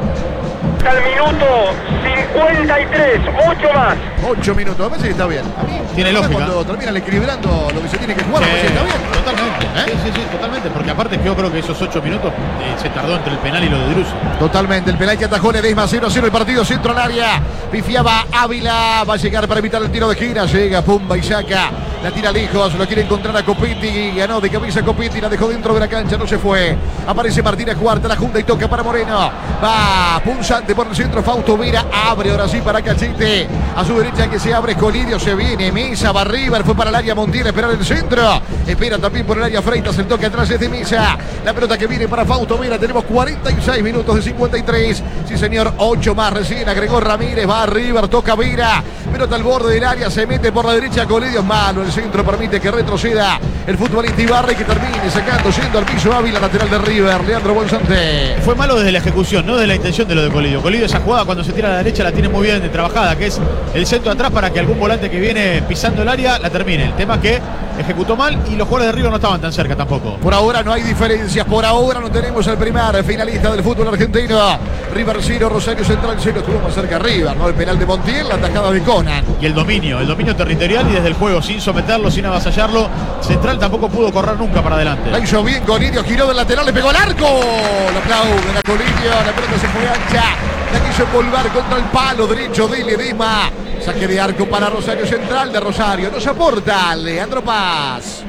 Al minuto cincuenta y tres, ocho más. Ocho minutos, me parece que está bien. A mí, Tiene lógica. Cuando terminan equilibrando lo que se tiene que jugar, me parece que está bien. Totalmente, ¿Eh? sí, sí, sí, totalmente, porque aparte yo creo que esos ocho minutos eh, se tardó entre el penal y lo de Driussi. Totalmente, el penal que atajó Ledesma, cero a cero el partido, centro al área. Pifiaba Ávila, va a llegar para evitar el tiro de gira. Llega, pumba y saca. La tira lejos, lo quiere encontrar a Copiti. Ganó de cabeza Copiti, la dejó dentro de la cancha, no se fue. Aparece Martínez Cuarta, la junta y toca para Moreno. Va punzante por el centro, Fausto Vera. Abre ahora sí para Cachete. A su derecha que se abre Colidio, se viene Mesa, va River, fue para el área Montiel, esperar el centro. Espera también por el área Freitas, el toque atrás es de Mesa. La pelota que viene para Fausto Vera, tenemos cuarenta y seis minutos de cincuenta y tres. Sí señor, ocho más recién, agregó Ramírez, va a River, toca Vera. Pelota al borde del área, se mete por la derecha, Colidio es malo, el centro permite que retroceda el futbolista Ibarra y que termine sacando, yendo al piso Ávila, lateral de River, Leandro Bonzante. Fue malo desde la ejecución, no desde la intención de lo de Colidio. Colidio esa jugada cuando se tira a la derecha la tiene muy bien trabajada, que es el centro centro de atrás para que algún volante que viene pisando el área la termine. El tema es que ejecutó mal y los jugadores de River no estaban tan cerca tampoco. Por ahora no hay diferencias, por ahora no tenemos el primer finalista del fútbol argentino. River cero, Rosario Central cero, estuvo más cerca River, ¿no? El penal de Montiel, la atajada de Conan. Y el dominio, el dominio territorial y desde el juego, sin someterlo, sin avasallarlo. Central tampoco pudo correr nunca para adelante. La hizo bien Colidio, giró del lateral, le pegó al arco. Lo aplauden a Colidio, la pelota se fue ancha. La quiso envolver contra el palo derecho de Ledesma. Saque de arco para Rosario Central, de Rosario. Nos aporta Leandro Paz.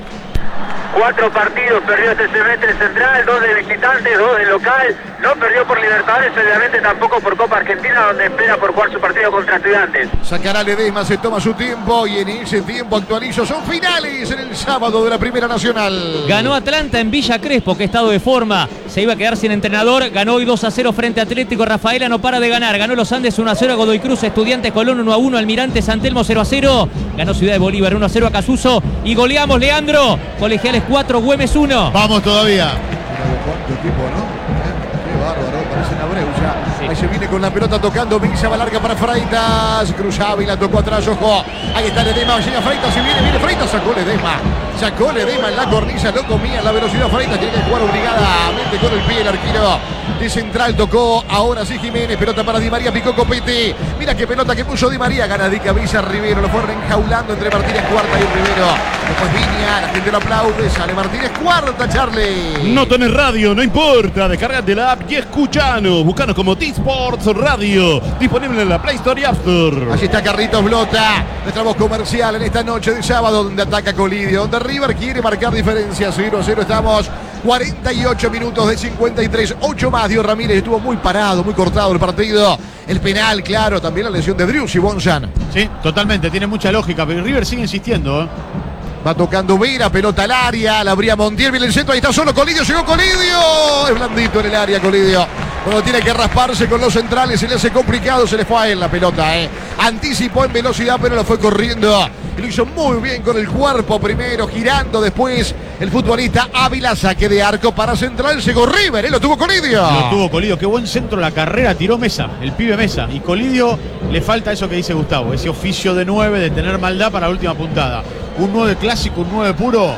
Cuatro partidos perdió este semestre Central, dos de visitante, dos de local. No perdió por Libertadores, obviamente tampoco por Copa Argentina, donde espera por jugar su partido contra Estudiantes. Sacará Ledesma, se toma su tiempo y en ese tiempo actualizo. Son finales en el sábado de la Primera Nacional. Ganó Atlanta en Villa Crespo, que estado de forma. Se iba a quedar sin entrenador. Ganó hoy dos a cero frente a Atlético. Rafaela no para de ganar. Ganó Los Andes uno a cero a Godoy Cruz. Estudiantes Colón uno a uno. Almirante San Telmo cero a cero. Ganó Ciudad de Bolívar uno a cero a Casuso. Y goleamos, Leandro. Colegiales cuatro, Güemes uno. Vamos todavía. ¿Cuánto tipo, no? Qué bárbaro, parece Abreu ya. Sí. Ahí se viene con la pelota tocando. Misa va larga para Freitas. Cruz Ávila tocó atrás, ojo. Ahí está Ledesma, llega Freitas, se viene, viene Freitas, sacó Ledesma. Sacó Ledesma en la cornisa, lo comía en la velocidad Freitas. Tiene que jugar obligadamente con el pie el arquero de Central. Tocó ahora sí Jiménez. Pelota para Di María, picó Copete. Mira qué pelota que puso Di María. Gana de cabeza Rivero. Lo fue reenjaulando entre Martínez Cuarta y Rivero. Después Viña, la gente lo aplaude. Sale Martínez Cuarta, Charlie. No tenés radio, no importa. Descargate la app y escuchanos. Buscanos como T-Sports Radio. Disponible en la Play Store y App Store. Allí está Carlitos Blota. Nuestra voz comercial en esta noche de sábado, donde ataca Colidio, donde River quiere marcar diferencia. cero a cero estamos. cuarenta y ocho minutos de cincuenta y tres. ocho más. Dios Ramírez estuvo muy parado, muy cortado el partido. El penal, claro. También la lesión de Driussi, Bonsan. Sí, totalmente. Tiene mucha lógica. Pero River sigue insistiendo, ¿eh? Va tocando Vera, pelota al área, la abría Montiel, viene el centro, ahí está solo Colidio, llegó Colidio. Es blandito en el área Colidio. Cuando tiene que rasparse con los centrales se le hace complicado, se le fue a él la pelota, eh. Anticipó en velocidad, pero lo fue corriendo. Y lo hizo muy bien con el cuerpo primero, girando después el futbolista Ávila, saque de arco para Central, llegó River, ¿eh? Lo tuvo Colidio. Lo tuvo Colidio, qué buen centro la carrera, tiró Mesa, el pibe Mesa. Y Colidio le falta eso que dice Gustavo, ese oficio de nueve, de tener maldad para la última puntada. Un nueve clásico, un nueve puro,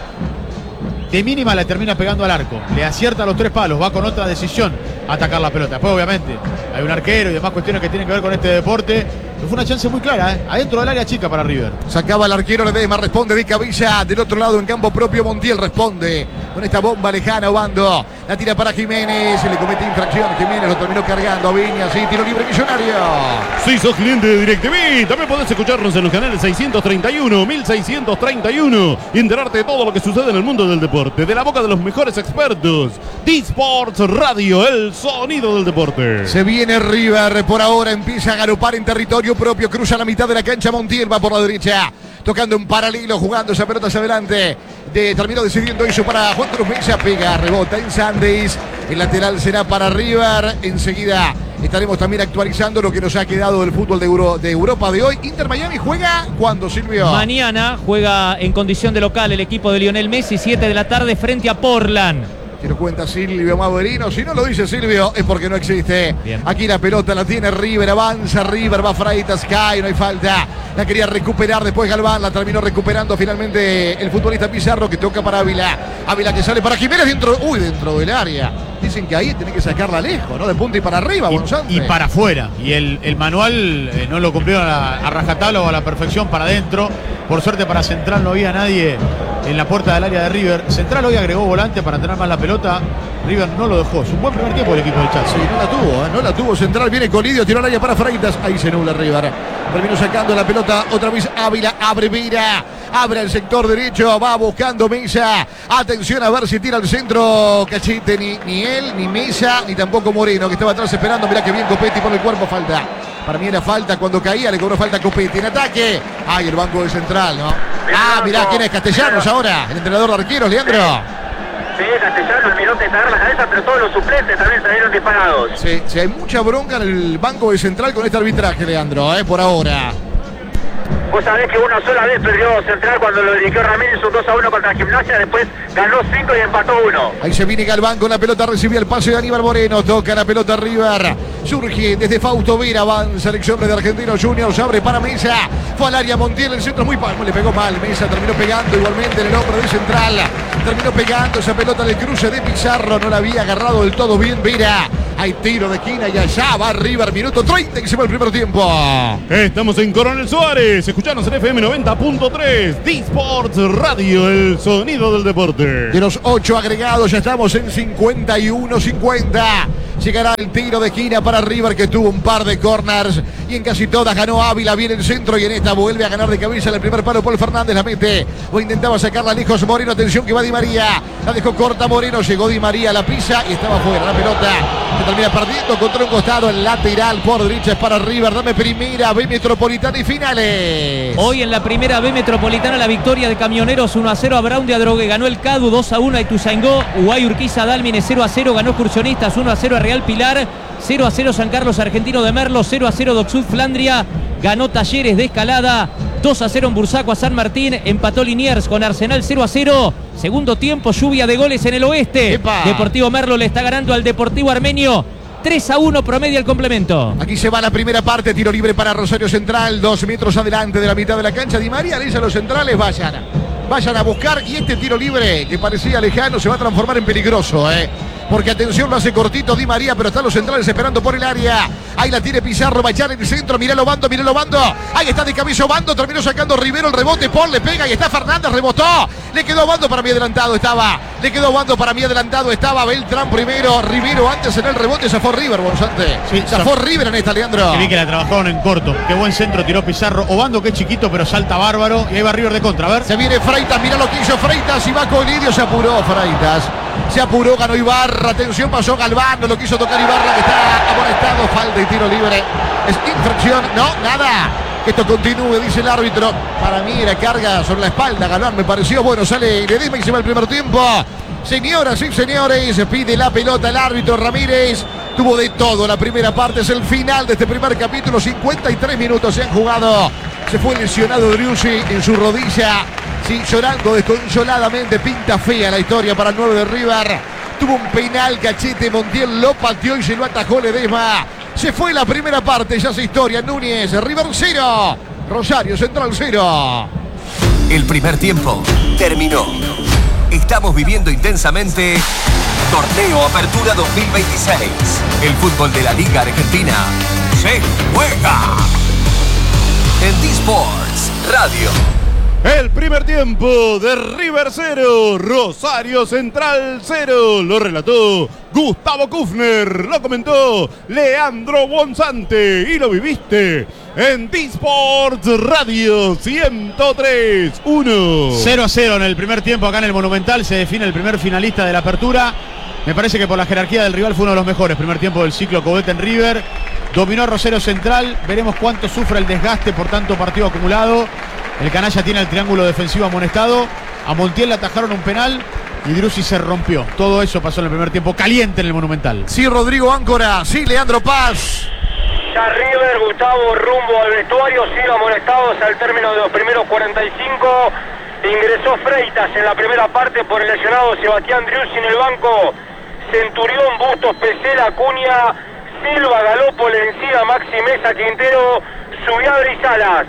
de mínima la termina pegando al arco. Le acierta los tres palos, va con otra decisión a atacar la pelota. Después, obviamente, hay un arquero y demás cuestiones que tienen que ver con este deporte. Pero fue una chance muy clara, ¿eh? Adentro del área chica para River. Sacaba el arquero Ledesma, responde de cabeza. Del otro lado, en campo propio, Montiel responde con esta bomba lejana, Obando. La tira para Jiménez, se le comete infracción. Jiménez lo terminó cargando a Viña, sí, tiro libre Millonario. Si sos cliente de DirecTV, también podés escucharnos en los canales seiscientos treinta y uno, mil seiscientos treinta y uno y enterarte de todo lo que sucede en el mundo del deporte, de la boca de los mejores expertos. T-Sports Radio, el sonido del deporte. Se viene River, por ahora empieza a galopar en territorio propio, cruza la mitad de la cancha, Montiel va por la derecha, tocando en paralelo, jugando esa pelota hacia adelante. De, terminó decidiendo eso para Juan Cruz Mesa, pega, rebota en Sandeis. El lateral será para River. Enseguida estaremos también actualizando lo que nos ha quedado del fútbol de, Euro, de Europa de hoy. Inter Miami juega cuando, Silvio. Mañana juega en condición de local el equipo de Lionel Messi, siete de la tarde frente a Portland. Si lo cuenta Silvio Maverino, si no lo dice Silvio es porque no existe. Bien. Aquí la pelota la tiene River, avanza River, va Freitas, cae, no hay falta. La quería recuperar después Galván, la terminó recuperando finalmente el futbolista Pizarro, que toca para Ávila. Ávila que sale para Jiménez dentro, uy, dentro del área. Dicen que ahí tiene que sacarla lejos, ¿no? De punta y para arriba, y, y para afuera. Y el, el manual eh, no lo cumplieron a, la, a rajatabla o a la perfección para adentro. Por suerte para Central no había nadie en la puerta del área de River. Central hoy agregó volante para tener más la pelota. River no lo dejó. Es un buen primer tiempo el equipo del Chaco. Sí, no la tuvo, ¿eh? no la tuvo. Central viene Colidio, tiró al área para Freitas. Ahí se nubla River. Terminó sacando la pelota otra vez Ávila, abre Vera. Abre el sector derecho, va buscando Mesa. Atención a ver si tira al centro Cachete, ni, ni él, ni Mesa, ni tampoco Moreno, que estaba atrás esperando. Mirá que bien Copetti por el cuerpo, falta. Para mí era falta cuando caía, le cobró falta a Copetti. En ataque, ay, el banco de Central, ¿no? Ah, mirá quién es, Castellanos ahora, el entrenador de arqueros, Leandro. Sí, Castellanos, el mirón que está en la cabeza, pero todos los suplentes también salieron disparados. Sí, sí, hay mucha bronca en el banco de Central con este arbitraje, Leandro, ¿eh? Por ahora. Vos sabés que una sola vez perdió Central cuando lo dirigió Ramírez, un dos a uno contra Gimnasia, después ganó cinco y empató uno. Ahí se viene Galván con la pelota, recibía el pase de Aníbal Moreno, toca la pelota River. Surge desde Fausto Vera, avanza el ex hombre de Argentinos Juniors, abre para Mesa, fue al área Montiel, el centro muy palmo, le pegó mal, Mesa terminó pegando igualmente en el hombre de Central, terminó pegando esa pelota del cruce de Pizarro, no la había agarrado del todo bien Vera. Hay tiro de esquina y allá va River, minuto treinta que se va el primer tiempo. Estamos en Coronel Suárez, escuchanos en F M noventa punto tres, D-Sports Radio, el sonido del deporte. De los ocho agregados ya estamos en cincuenta y uno cincuenta. Llegará el tiro de esquina para River, que tuvo un par de corners y en casi todas ganó Ávila, viene el centro y en esta vuelve a ganar de cabeza en el primer palo. Paul Fernández la mete o intentaba sacarla lejos Moreno, atención que va Di María, la dejó corta Moreno, llegó Di María, la pisa y estaba fuera la pelota, se termina perdiendo contra un costado, el lateral por derecha es para River. Dame primera B Metropolitana y finales. Hoy en la primera B Metropolitana la victoria de Camioneros uno a cero a Brown de Adrogué, ganó el Cadu dos a uno a Ituzaingó, Uguay Urquiza Dálmine cero a cero, ganó Excursionistas uno a cero a Real Pilar, cero a cero San Carlos Argentino de Merlo, cero a cero Docsud Flandria, ganó Talleres de Escalada, dos a cero en Bursaco a San Martín, empató Liniers con Arsenal cero a cero, segundo tiempo, lluvia de goles en el oeste. ¡Epa! Deportivo Merlo le está ganando al Deportivo Armenio, tres a uno promedio el complemento. Aquí se va la primera parte, tiro libre para Rosario Central, dos metros adelante de la mitad de la cancha. Di María le dice a los centrales, vayan, vayan a buscar, y este tiro libre que parecía lejano se va a transformar en peligroso, ¿eh? Porque atención, lo hace cortito Di María, pero están los centrales esperando por el área. Ahí la tiene Pizarro, va a echar en el centro, miralo Bando, miralo Bando. Ahí está de cabeza Bando, terminó sacando Rivero el rebote, Paul le pega y está Fernández, rebotó. Le quedó Bando para mí adelantado, estaba. Le quedó Bando para mí adelantado, estaba Beltrán primero, Rivero antes en el rebote, zafó River, Bonzante. Sí, zafó River en esta, Leandro. Que vi que la trabajaron en corto. Qué buen centro tiró Pizarro. Obando, que es chiquito, pero salta bárbaro. Y ahí va River de contra, a ver. Se viene Freitas, mira lo que hizo Freitas y va con Lidio, se apuró Freitas. Se apuró, ganó Ibarra, atención, pasó Galván, no lo quiso tocar Ibarra, que está amonestado, falta y tiro libre. Es infracción, no, nada. Que esto continúe, dice el árbitro. Para mí era carga sobre la espalda, Galván me pareció. Bueno, sale Ledesma y se va el primer tiempo. Señoras y señores, pide la pelota el árbitro Ramírez. Tuvo de todo la primera parte, es el final de este primer capítulo. cincuenta y tres minutos se han jugado. Se fue lesionado Driussi en su rodilla. Sí, llorando desconsoladamente, pinta fea la historia para el nueve de River. Tuvo un penal, Cachete, Montiel lo pateó y se lo atajó Ledesma. Se fue la primera parte, ya se historia. Núñez, River cero, Rosario Central cero. El primer tiempo terminó. Estamos viviendo intensamente Torneo Apertura dos mil veintiséis. El fútbol de la Liga Argentina se juega en D-Sports Radio. El primer tiempo de River cero, Rosario Central cero. Lo relató Gustavo Kufner, lo comentó Leandro Bonzante y lo viviste en D-Sports Radio ciento tres punto uno. cero a cero en el primer tiempo acá en el Monumental. Se define el primer finalista de la apertura. Me parece que por la jerarquía del rival fue uno de los mejores. Primer tiempo del ciclo Cobete en River. Dominó a Rosario Central. Veremos cuánto sufre el desgaste por tanto partido acumulado. El canalla tiene el triángulo defensivo amonestado. A Montiel le atajaron un penal y Driussi se rompió. Todo eso pasó en el primer tiempo caliente en el Monumental. Sí, Rodrigo Áncora. Sí, Leandro Paz. Ya River, Gustavo, rumbo al vestuario, sigue amonestados al término de los primeros cuarenta y cinco. Ingresó Freitas en la primera parte por el lesionado Sebastián Driussi en el banco. Centurión, Bustos, Pesela, Acuña, Silva, Galopo, Lencina, Maxi Mesa, Quintero, Subiabre y Salas.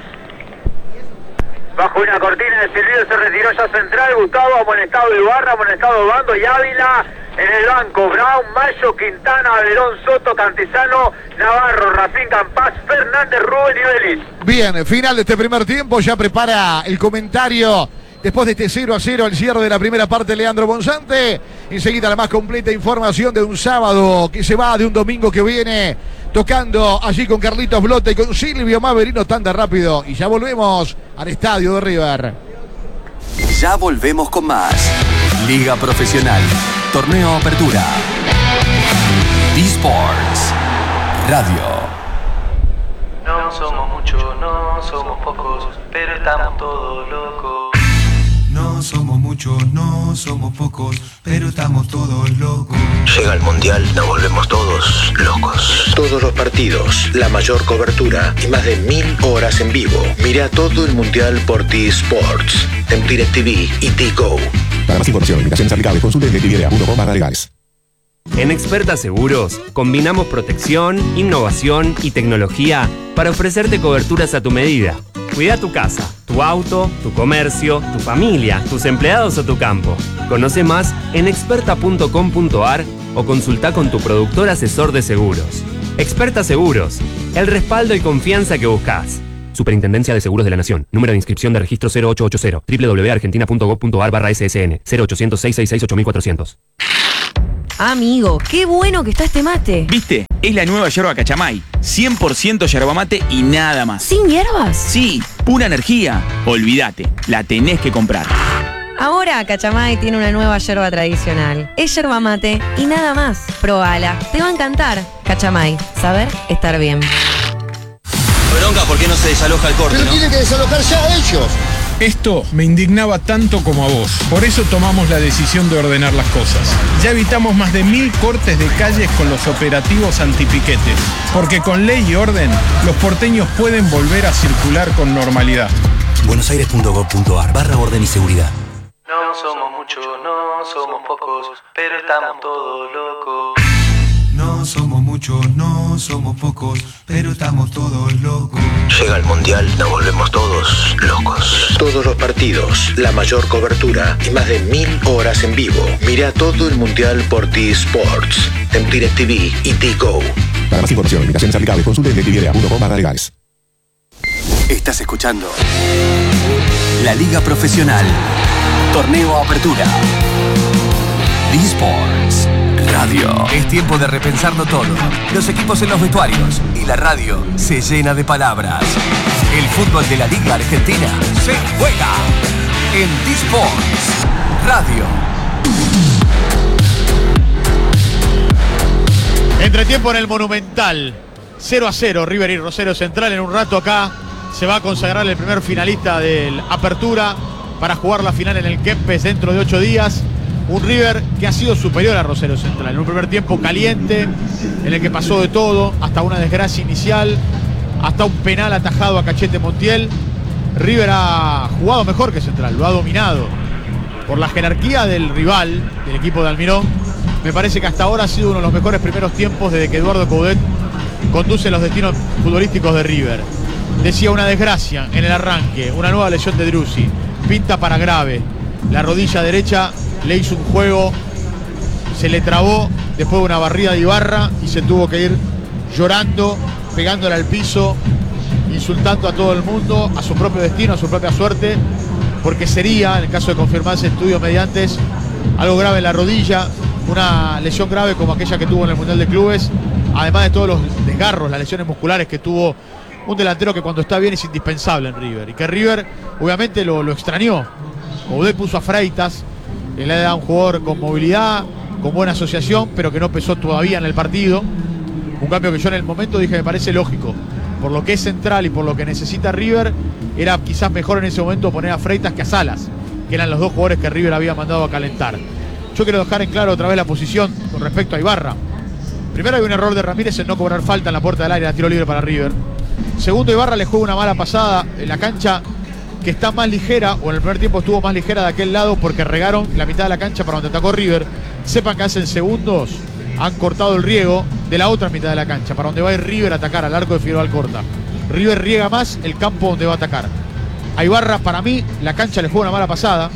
Bajo una cortina de silbido se retiró ya Central, Gustavo, amonestado Ibarra, amonestado Bando y Ávila. En el banco, Brown, Mayo, Quintana, Verón, Soto, Cantizano, Navarro, Racín, Campás, Fernández, Rubén y Vélez. Bien, final de este primer tiempo, ya prepara el comentario. Después de este cero a cero, el cierre de la primera parte, Leandro Bonzante. Enseguida la más completa información de un sábado que se va, de un domingo que viene, tocando allí con Carlitos Blota y con Silvio Maverino, tan de rápido. Y ya volvemos al estadio de River. Ya volvemos con más. Liga Profesional. Torneo Apertura. D-Sports Radio. No somos muchos, no somos pocos, pero estamos todos locos. No somos muchos, no somos pocos, pero estamos todos locos. Llega el Mundial, nos volvemos todos locos. Todos los partidos, la mayor cobertura y más de mil horas en vivo. Mira todo el Mundial por T-Sports, en DirecTV y T-Go. Para más información, limitaciones aplicables, consulte en directv punto com barra legales. En Experta Seguros, combinamos protección, innovación y tecnología para ofrecerte coberturas a tu medida. Cuida tu casa, tu auto, tu comercio, tu familia, tus empleados o tu campo. Conoce más en experta punto com punto a r o consulta con tu productor asesor de seguros. Experta Seguros, el respaldo y confianza que buscas. Superintendencia de Seguros de la Nación. Número de inscripción de registro cero ocho ocho cero. doble u doble u doble u punto argentina punto gov punto a r barra S S N. cero ochocientos, seiscientos sesenta y seis, ocho mil cuatrocientos. Amigo, qué bueno que está este mate. ¿Viste? Es la nueva yerba Cachamay. cien por ciento yerba mate y nada más. ¿Sin hierbas? Sí, pura energía. Olvídate, la tenés que comprar. Ahora Cachamay tiene una nueva yerba tradicional. Es yerba mate y nada más. Probala, te va a encantar. Cachamay, saber estar bien. Bronca, ¿por qué no se desaloja el corte? Pero ¿no? tiene que desalojar ya ellos. Esto me indignaba tanto como a vos. Por eso tomamos la decisión de ordenar las cosas. Ya evitamos más de mil cortes de calles con los operativos antipiquetes. Porque con ley y orden, los porteños pueden volver a circular con normalidad. buenosaires punto gov punto a r barra orden y seguridad. No somos muchos, no somos pocos, pero estamos todos locos. No somos muchos, no somos pocos, pero estamos todos locos. Llega el Mundial, nos volvemos todos locos. Todos los partidos, la mayor cobertura y más de mil horas en vivo. Mira todo el Mundial por T-Sports, en DirecTV y T-Go. Para más información, limitaciones aplicables, consulte en directv punto com barra legales. Estás escuchando La Liga Profesional. Torneo Apertura. D-Sports Radio. Es tiempo de repensarlo todo. Los equipos en los vestuarios y la radio se llena de palabras. El fútbol de la Liga Argentina se juega en D-Sports Radio. Entretiempo en el Monumental. cero a cero, River y Rosario Central. En un rato acá se va a consagrar el primer finalista del Apertura para jugar la final en el Kempes dentro de ocho días. Un River que ha sido superior a Rosario Central. En un primer tiempo caliente, en el que pasó de todo, hasta una desgracia inicial, hasta un penal atajado a Cachete Montiel. River ha jugado mejor que Central, lo ha dominado. Por la jerarquía del rival, del equipo de Almirón, me parece que hasta ahora ha sido uno de los mejores primeros tiempos desde que Eduardo Coudet conduce los destinos futbolísticos de River. Decía, una desgracia en el arranque, una nueva lesión de Driussi, pinta para grave. La rodilla derecha le hizo un juego, se le trabó después de una barrida de Ibarra y se tuvo que ir llorando, pegándole al piso, insultando a todo el mundo, a su propio destino, a su propia suerte, porque sería, en el caso de confirmarse estudios mediantes, algo grave en la rodilla, una lesión grave como aquella que tuvo en el Mundial de Clubes, además de todos los desgarros, las lesiones musculares que tuvo un delantero que cuando está bien es indispensable en River, y que River obviamente lo, lo extrañó. Coudet puso a Freitas, le da un jugador con movilidad, con buena asociación, pero que no pesó todavía en el partido. Un cambio que yo en el momento dije me parece lógico. Por lo que es Central y por lo que necesita River, era quizás mejor en ese momento poner a Freitas que a Salas, que eran los dos jugadores que River había mandado a calentar. Yo quiero dejar en claro otra vez la posición con respecto a Ibarra. Primero, hay un error de Ramírez en no cobrar falta en la puerta del área, tiro libre para River. Segundo, Ibarra le juega una mala pasada en la cancha que está más ligera, o en el primer tiempo estuvo más ligera de aquel lado porque regaron la mitad de la cancha para donde atacó River. Sepan que hace segundos han cortado el riego de la otra mitad de la cancha, para donde va a ir River a atacar, al arco de Figueroa Alcorta. River riega más el campo donde va a atacar. A Ibarra, para mí, la cancha le juega una mala pasada,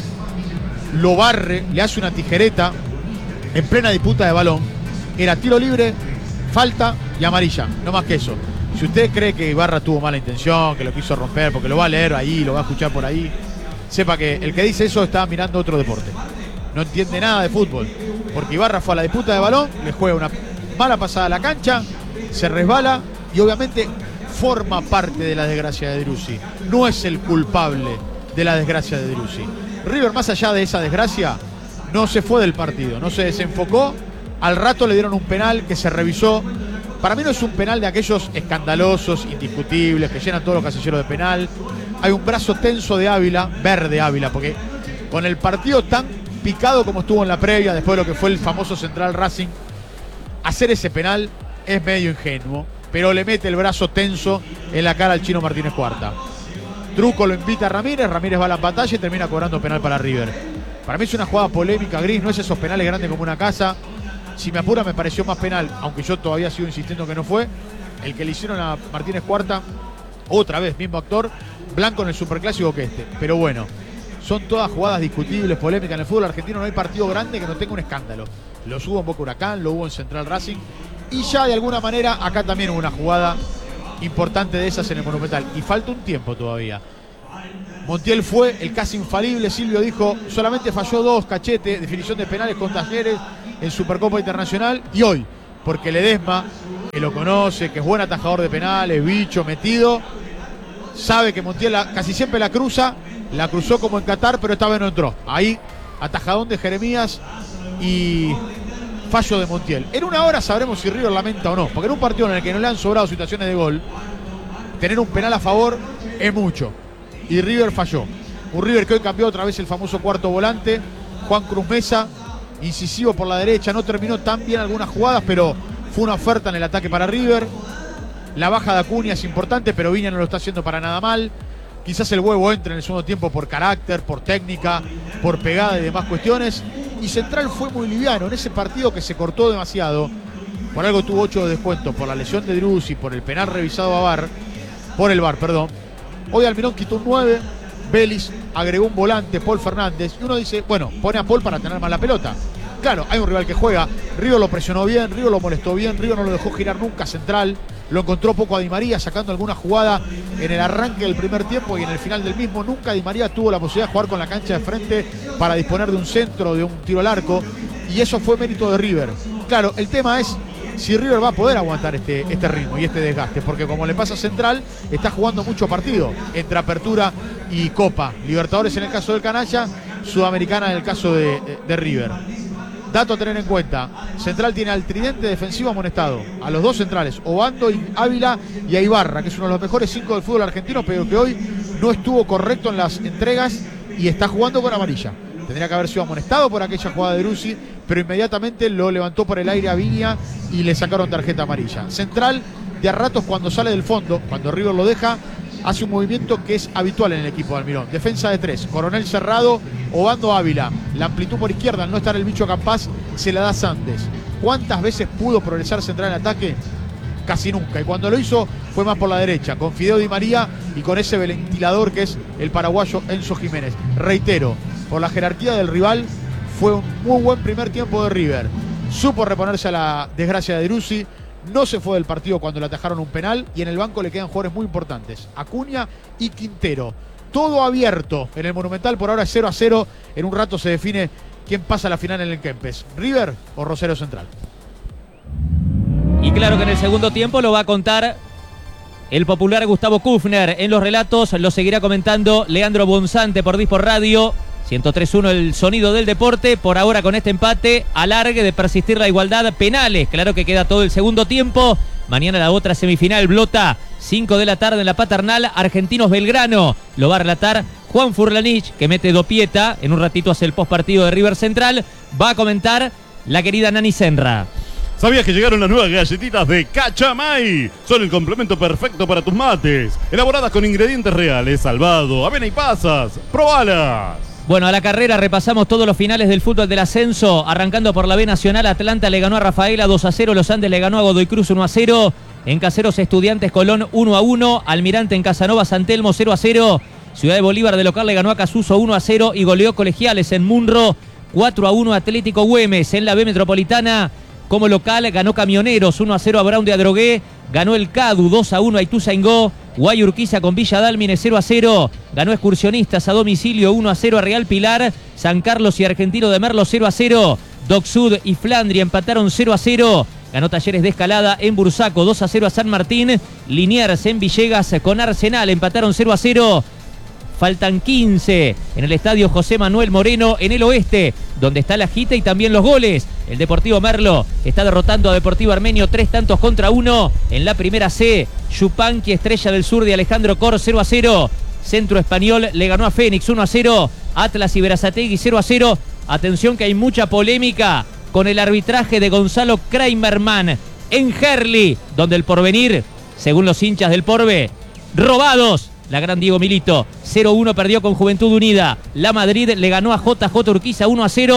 lo barre, le hace una tijereta en plena disputa de balón. Era tiro libre, falta y amarilla, no más que eso. Si usted cree que Ibarra tuvo mala intención, que lo quiso romper, porque lo va a leer ahí, lo va a escuchar por ahí, sepa que el que dice eso está mirando otro deporte. No entiende nada de fútbol. Porque Ibarra fue a la disputa de balón, le juega una mala pasada a la cancha, se resbala y obviamente forma parte de la desgracia de Driussi. No es el culpable de la desgracia de Driussi. River, más allá de esa desgracia, no se fue del partido, no se desenfocó. Al rato le dieron un penal que se revisó. Para mí no es un penal de aquellos escandalosos, indiscutibles, que llenan todos los casilleros de penal. Hay un brazo tenso de Ávila, verde Ávila, porque con el partido tan picado como estuvo en la previa, después de lo que fue el famoso Central Racing, hacer ese penal es medio ingenuo, pero le mete el brazo tenso en la cara al Chino Martínez Cuarta. Truco lo invita a Ramírez, Ramírez va a la pantalla y termina cobrando penal para River. Para mí es una jugada polémica, gris, no es esos penales grandes como una casa. si me apura me pareció más penal, aunque yo todavía sigo insistiendo que no fue, el que le hicieron a Martínez Cuarta, otra vez, mismo actor, blanco en el Superclásico que este. Pero bueno, son todas jugadas discutibles, polémicas. En el fútbol argentino no hay partido grande que no tenga un escándalo. Lo hubo en Boca Huracán, lo hubo en Central Racing, y ya de alguna manera acá también hubo una jugada importante de esas en el Monumental. Y falta un tiempo todavía. Montiel fue el casi infalible. Silvio dijo, solamente falló dos, Cachete, definición de penales con Talleres en Supercopa Internacional. Y hoy, porque Ledesma, que lo conoce, que es buen atajador de penales, bicho, metido, sabe que Montiel la, casi siempre la cruza, la cruzó como en Qatar, pero esta vez no entró. Ahí, atajadón de Jeremías y fallo de Montiel. En una hora sabremos si River lamenta o no, porque en un partido en el que no le han sobrado situaciones de gol, tener un penal a favor es mucho. Y River falló. Un River que hoy cambió otra vez el famoso cuarto volante. Juan Cruz Mesa, incisivo por la derecha. No terminó tan bien algunas jugadas, pero fue una oferta en el ataque para River. La baja de Acuña es importante, pero Viña no lo está haciendo para nada mal. Quizás el huevo entre en el segundo tiempo por carácter, por técnica, por pegada y demás cuestiones. Y Central fue muy liviano en ese partido que se cortó demasiado. Por algo tuvo ocho de descuento, por la lesión de Driussi, por el penal revisado a V A R, por el V A R, perdón. Hoy Almirón quitó un nueve, Vélez agregó un volante, Paul Fernández, y uno dice, bueno, pone a Paul para tener más la pelota. Claro, hay un rival que juega, River lo presionó bien, River lo molestó bien, River no lo dejó girar nunca Central, lo encontró poco a Di María, sacando alguna jugada en el arranque del primer tiempo y en el final del mismo. Nunca Di María tuvo la posibilidad de jugar con la cancha de frente para disponer de un centro, de un tiro al arco, y eso fue mérito de River. Claro, el tema es si River va a poder aguantar este, este ritmo y este desgaste, porque como le pasa a Central, está jugando mucho partido entre Apertura y Copa. Libertadores en el caso del Canalla, Sudamericana en el caso de, de, de River. Dato a tener en cuenta, Central tiene al tridente defensivo amonestado, a los dos centrales, Obando, y Ávila y a Ibarra, que es uno de los mejores cinco del fútbol argentino, pero que hoy no estuvo correcto en las entregas y está jugando con amarilla. Tendría que haber sido amonestado por aquella jugada de Driussi, pero inmediatamente lo levantó por el aire a Viña y le sacaron tarjeta amarilla. Central, de a ratos cuando sale del fondo, cuando River lo deja, hace un movimiento que es habitual en el equipo de Almirón. Defensa de tres, Coronel cerrado, Obando Ávila. La amplitud por izquierda, al no estar el bicho Campás, se la da Sandes. ¿Cuántas veces pudo progresar Central en ataque? Casi nunca. Y cuando lo hizo fue más por la derecha, con Fideo Di María y con ese ventilador que es el paraguayo Enzo Jiménez. Reitero, por la jerarquía del rival, fue un muy buen primer tiempo de River. Supo reponerse a la desgracia de Driussi. No se fue del partido cuando le atajaron un penal y en el banco le quedan jugadores muy importantes, Acuña y Quintero. Todo abierto en el Monumental, por ahora es cero a cero. En un rato se define quién pasa a la final en el Kempes, River o Rosario Central. Y claro que en el segundo tiempo lo va a contar el popular Gustavo Kufner. En los relatos lo seguirá comentando Leandro Bonzante por Disport Radio. ciento tres punto uno el sonido del deporte. Por ahora con este empate, alargue de persistir la igualdad, penales. Claro que queda todo el segundo tiempo. Mañana la otra semifinal, Blota, cinco de la tarde en la Paternal, Argentinos Belgrano. Lo va a relatar Juan Furlanich, que mete dopieta. En un ratito hace el postpartido de River Central. Va a comentar la querida Nani Senra. ¿Sabías que llegaron las nuevas galletitas de Cachamay? Son el complemento perfecto para tus mates. Elaboradas con ingredientes reales, salvado, avena y pasas. ¡Probalas! Bueno, a la carrera repasamos todos los finales del fútbol del ascenso. Arrancando por la B Nacional, Atlanta le ganó a Rafaela dos a cero. Los Andes le ganó a Godoy Cruz uno a cero. En Caseros Estudiantes Colón uno a uno. Almirante en Casanova San Telmo cero a cero. Ciudad de Bolívar de local le ganó a Casuso uno a cero. Y goleó Colegiales en Munro cuatro a uno. Atlético Güemes en la B Metropolitana. Como local ganó Camioneros uno a cero a Brown de Adrogué. Ganó el Cadu dos a uno a Ituzaingó. Guayurquiza con Villa Dálmine cero a cero. Ganó Excursionistas a domicilio uno a cero a Real Pilar. San Carlos y Argentino de Merlo cero a cero. Doc Sud y Flandria empataron cero a cero. Ganó Talleres de Escalada en Bursaco dos a cero a San Martín. Liniers en Villegas con Arsenal empataron cero a cero. Faltan quince en el estadio José Manuel Moreno en el oeste, donde está la gita y también los goles. El Deportivo Merlo está derrotando a Deportivo Armenio tres tantos contra uno. En la primera C, Yupanqui, Estrella del Sur de Alejandro Cor cero a cero. Centro Español le ganó a Fénix uno a cero. Atlas y Berazategui cero a cero. Atención que hay mucha polémica con el arbitraje de Gonzalo Kramerman en Herli, donde el Porvenir, según los hinchas del Porve, robados. La gran Diego Milito, cero uno perdió con Juventud Unida. La Madrid le ganó a J J Urquiza uno a cero.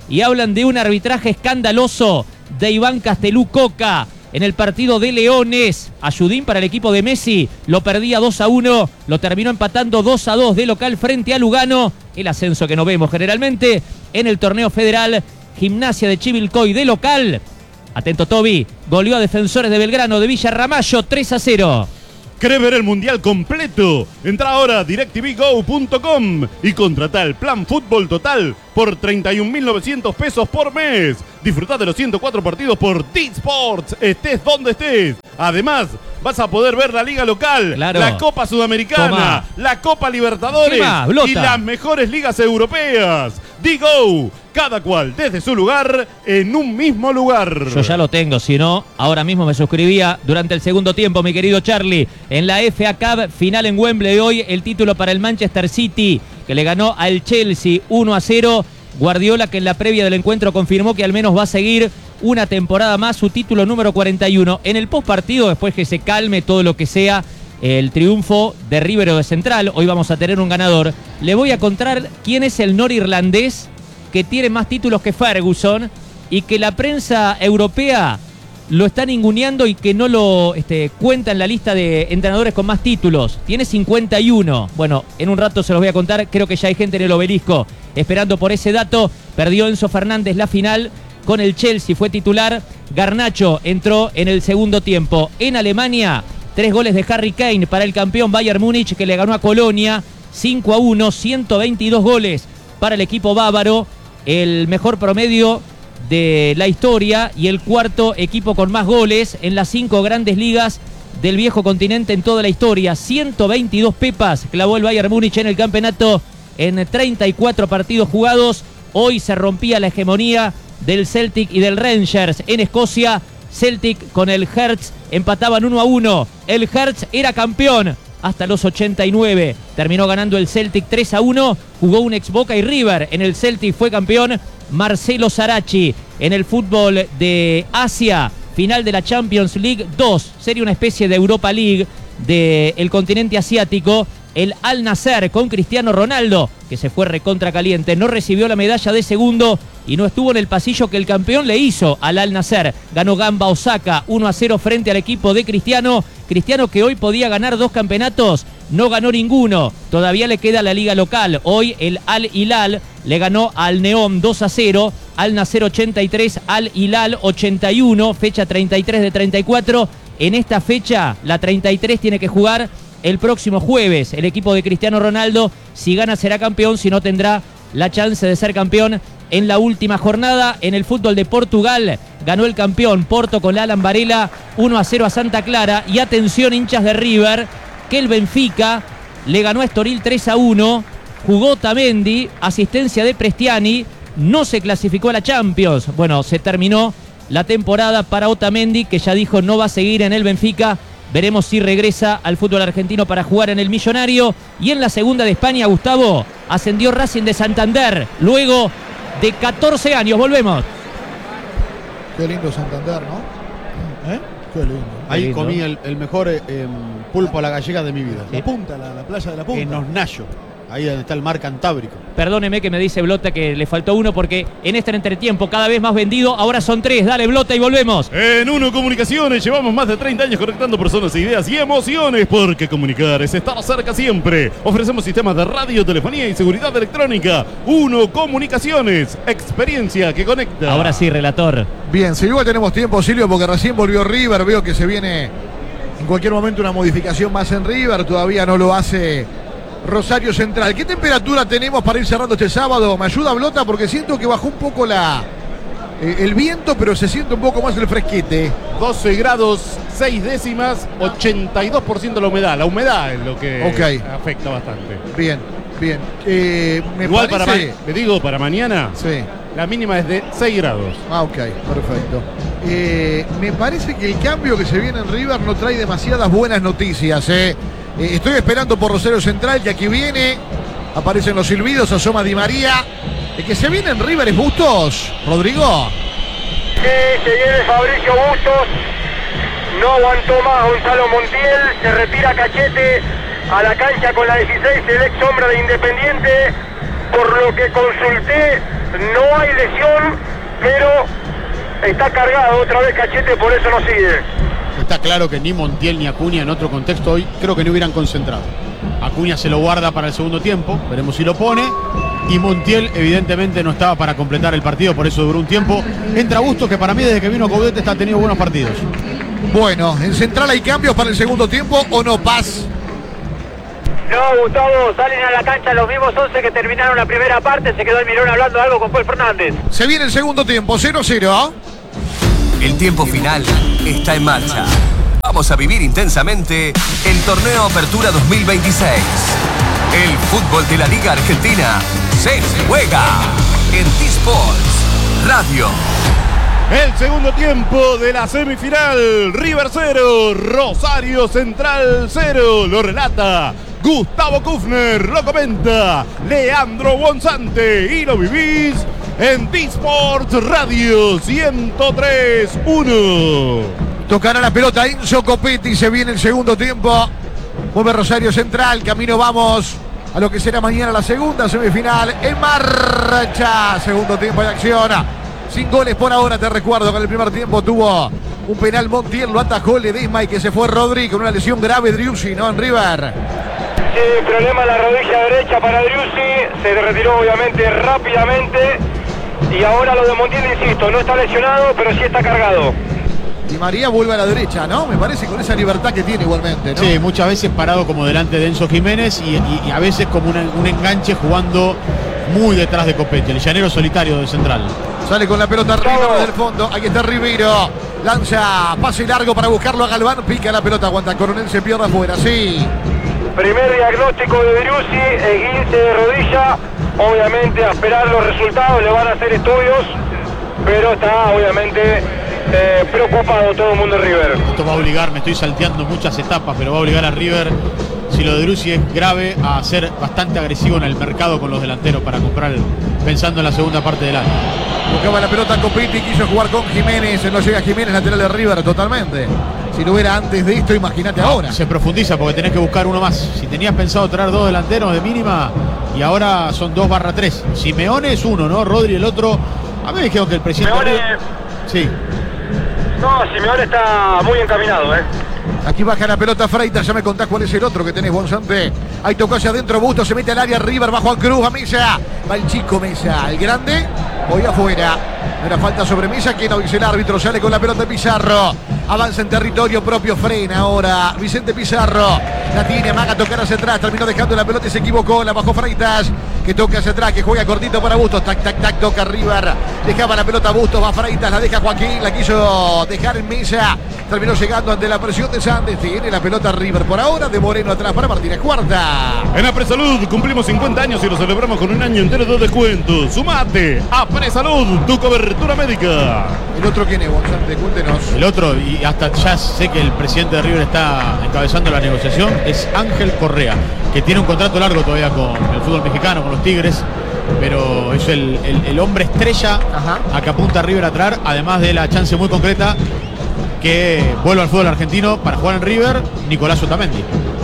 y hablan de un arbitraje escandaloso de Iván Castelú Coca en el partido de Leones. Ayudín para el equipo de Messi, lo perdía dos a uno, lo terminó empatando dos a dos de local frente a Lugano. El ascenso que no vemos generalmente en el torneo federal. Gimnasia de Chivilcoy de local, atento Toby, goleó a Defensores de Belgrano de Villa Ramallo tres a cero. ¿Querés ver el mundial completo? Entra ahora a DirecTV Go punto com y contratá el plan Fútbol Total por treinta y un mil novecientos pesos por mes. Disfrutá de los ciento cuatro partidos por T-Sports, estés donde estés. Además, vas a poder ver la liga local, claro, la Copa Sudamericana, Toma. la Copa Libertadores y las mejores ligas europeas. Digo, cada cual desde su lugar, en un mismo lugar. Yo ya lo tengo, si no, ahora mismo me suscribía durante el segundo tiempo, mi querido Charlie. En la F A Cup, final en Wembley hoy, el título para el Manchester City, que le ganó al Chelsea uno a cero. Guardiola, que en la previa del encuentro confirmó que al menos va a seguir una temporada más, su título número cuarenta y uno. En el postpartido, después que se calme todo lo que sea el triunfo de River o de Central, hoy vamos a tener un ganador. Le voy a contar quién es el norirlandés que tiene más títulos que Ferguson y que la prensa europea lo está ninguneando y que no lo este, cuenta en la lista de entrenadores con más títulos. Tiene cincuenta y uno. Bueno, en un rato se los voy a contar. Creo que ya hay gente en el obelisco esperando por ese dato. Perdió Enzo Fernández la final con el Chelsea, fue titular. Garnacho entró en el segundo tiempo. En Alemania, tres goles de Harry Kane para el campeón Bayern Múnich, que le ganó a Colonia cinco a uno, ciento veintidós goles para el equipo bávaro, el mejor promedio de la historia y el cuarto equipo con más goles en las cinco grandes ligas del viejo continente en toda la historia. ciento veintidós pepas clavó el Bayern Múnich en el campeonato en treinta y cuatro partidos jugados. Hoy se rompía la hegemonía del Celtic y del Rangers en Escocia. Celtic con el Hertz empataban uno a uno. El Hertz era campeón hasta los ochenta y nueve. Terminó ganando el Celtic tres a uno. Jugó un ex Boca y River. En el Celtic fue campeón Marcelo Sarachi. En el fútbol de Asia, final de la Champions League dos. Sería una especie de Europa League del continente asiático. El Al Nassr con Cristiano Ronaldo, que se fue recontra caliente, no recibió la medalla de segundo y no estuvo en el pasillo que el campeón le hizo al Al Nassr. Ganó Gamba Osaka uno a cero frente al equipo de Cristiano. Cristiano, que hoy podía ganar dos campeonatos, no ganó ninguno. Todavía le queda la liga local. Hoy el Al Hilal le ganó al Neom dos a cero. Al Nassr ochenta y tres, Al Hilal ochenta y uno, fecha treinta y tres de treinta y cuatro. En esta fecha, la treinta y tres tiene que jugar el próximo jueves. El equipo de Cristiano Ronaldo, si gana será campeón, si no tendrá la chance de ser campeón en la última jornada. En el fútbol de Portugal ganó el campeón Porto con la Alan Varela uno a cero a Santa Clara. Y atención, hinchas de River, que el Benfica le ganó a Estoril tres a uno. Jugó Otamendi, asistencia de Prestiani, no se clasificó a la Champions. Bueno, se terminó la temporada para Otamendi, que ya dijo no va a seguir en el Benfica. Veremos si regresa al fútbol argentino para jugar en el Millonario. Y en la segunda de España, Gustavo, ascendió Racing de Santander luego de catorce años. Volvemos. Qué lindo Santander, ¿no? ¿Eh? Qué lindo. Ahí lindo. comí el, el mejor eh, pulpo a la gallega de mi vida. La punta, la, la playa de la punta. En Osnayo. Ahí donde está el mar Cantábrico. Perdóneme que me dice Blota que le faltó uno porque en este entretiempo cada vez más vendido. Ahora son tres. Dale, Blota, y volvemos. En Uno Comunicaciones llevamos más de treinta años conectando personas, ideas y emociones, porque comunicar es estar cerca siempre. Ofrecemos sistemas de radio, telefonía y seguridad electrónica. Uno Comunicaciones, experiencia que conecta. Ahora sí, relator. Bien, si igual tenemos tiempo, Silvio, porque recién volvió River. Veo que se viene en cualquier momento una modificación más en River. Todavía no lo hace Rosario Central. ¿Qué temperatura tenemos para ir cerrando este sábado? Me ayuda Blota porque siento que bajó un poco la eh, el viento, pero se siente un poco más el fresquete. doce grados, seis décimas, ochenta y dos por ciento la humedad. La humedad es lo que okay. afecta bastante. Bien, bien. Eh, me Igual parece... para le digo, para mañana, sí. La mínima es de seis grados. Ah, ok, perfecto. Eh, me parece que el cambio que se viene en River no trae demasiadas buenas noticias, ¿eh? Eh, estoy esperando por Rosario Central, que aquí viene. Aparecen los silbidos, asoma Di María. El que se viene en River es Bustos, Rodrigo. Sí, se viene Fabricio Bustos. No aguantó más Gonzalo Montiel. Se retira Cachete a la cancha con la dieciséis, el ex sombra de Independiente. Por lo que consulté, No hay lesión, pero está cargado otra vez Cachete, por eso no sigue. Está claro que ni Montiel ni Acuña en otro contexto hoy creo que no hubieran concentrado. Acuña se lo guarda para el segundo tiempo, veremos si lo pone. Y Montiel evidentemente no estaba para completar el partido, por eso duró un tiempo. Entra Bustos, que para mí desde que vino Coudet está teniendo buenos partidos. Bueno, en Central hay cambios para el segundo tiempo o no, Paz. No, Gustavo, salen a la cancha los mismos once que terminaron la primera parte. Se quedó el Mirón hablando algo con Paul Fernández. Se viene el segundo tiempo, cero cero. El tiempo final está en marcha. Vamos a vivir intensamente el Torneo Apertura dos mil veintiséis. El fútbol de la Liga Argentina se juega en T-Sports Radio. El segundo tiempo de la semifinal. River cero, Rosario Central cero. Lo relata Gustavo Kufner, lo comenta Leandro Bonzante y lo vivís en T-Sports Radio ciento tres punto uno. Tocará la pelota Enzo Copetti, se viene el segundo tiempo. Mueve Rosario Central, camino vamos a lo que será mañana la segunda semifinal. En marcha, segundo tiempo de acción. Sin goles por ahora, te recuerdo que en el primer tiempo tuvo un penal Montiel, lo atajó Ledesma y que se fue Rodri con una lesión grave Driussi, ¿no? En River. Sí, problema en la rodilla derecha para Driussi. Se retiró obviamente rápidamente. Y ahora lo de Montiel, insisto, no está lesionado, pero sí está cargado. Di María vuelve a la derecha, ¿no? Me parece con esa libertad que tiene igualmente, ¿no? Sí, muchas veces parado como delante de Enzo Jiménez y, y, y a veces como una, un enganche jugando muy detrás de Copetti, el llanero solitario del Central. Sale con la pelota arriba desde el fondo, ahí está Ribeiro, lanza pase largo para buscarlo a Galván, pica la pelota, aguanta Coronel, se pierde afuera, sí. Primer diagnóstico de Driussi, esguince de rodilla, obviamente a esperar los resultados, le van a hacer estudios, pero está obviamente eh, preocupado todo el mundo de River. Esto va a obligar, me estoy salteando muchas etapas, pero va a obligar a River, si lo de Driussi es grave, a ser bastante agresivo en el mercado con los delanteros para comprar, pensando en la segunda parte del año. Buscaba la pelota Copetti, quiso jugar con Jiménez, no llega Jiménez, lateral de River totalmente. Si no era antes de esto, imagínate ahora. Se profundiza porque tenés que buscar uno más. Si tenías pensado traer dos delanteros de mínima y ahora son dos barra tres. Simeone es uno, ¿no? Rodri el otro. A mí me dijeron que el presidente... Simeone... Sí. No, Simeone está muy encaminado, ¿eh? Aquí baja la pelota Freitas, ya me contás cuál es el otro que tenés, Bonzante. Ahí tocó hacia adentro, Bustos, se mete al área, River, bajo a Cruz, a Mesa. Va el chico Mesa, el grande, hoy afuera. Era falta sobre Mesa, que no dice el árbitro, sale con la pelota Pizarro. Avanza en territorio propio, frena ahora Vicente Pizarro. La tiene, amaga a tocar hacia atrás, terminó dejando la pelota y se equivocó. La bajó Freitas, que toca hacia atrás, que juega cortito para Bustos. Tac, tac, tac, toca River. Dejaba la pelota Bustos, va Freitas, la deja Joaquín, la quiso dejar en Mesa. Terminó llegando ante la presión de Sandes. Tiene la pelota River por ahora, de Moreno atrás para Martínez Cuarta. En Apresalud cumplimos cincuenta años y lo celebramos con un año entero de descuentos. Sumate a Apresalud, tu cobertura médica. ¿El otro quién es, Bonzante? Cuéntenos. El otro, y hasta ya sé que el presidente de River está encabezando la negociación, es Ángel Correa, que tiene un contrato largo todavía con el fútbol mexicano, con los Tigres, pero es el, el, el hombre estrella a que apunta a River a traer, además de la chance muy concreta que vuelva al fútbol argentino para jugar en River, Nicolás Otamendi.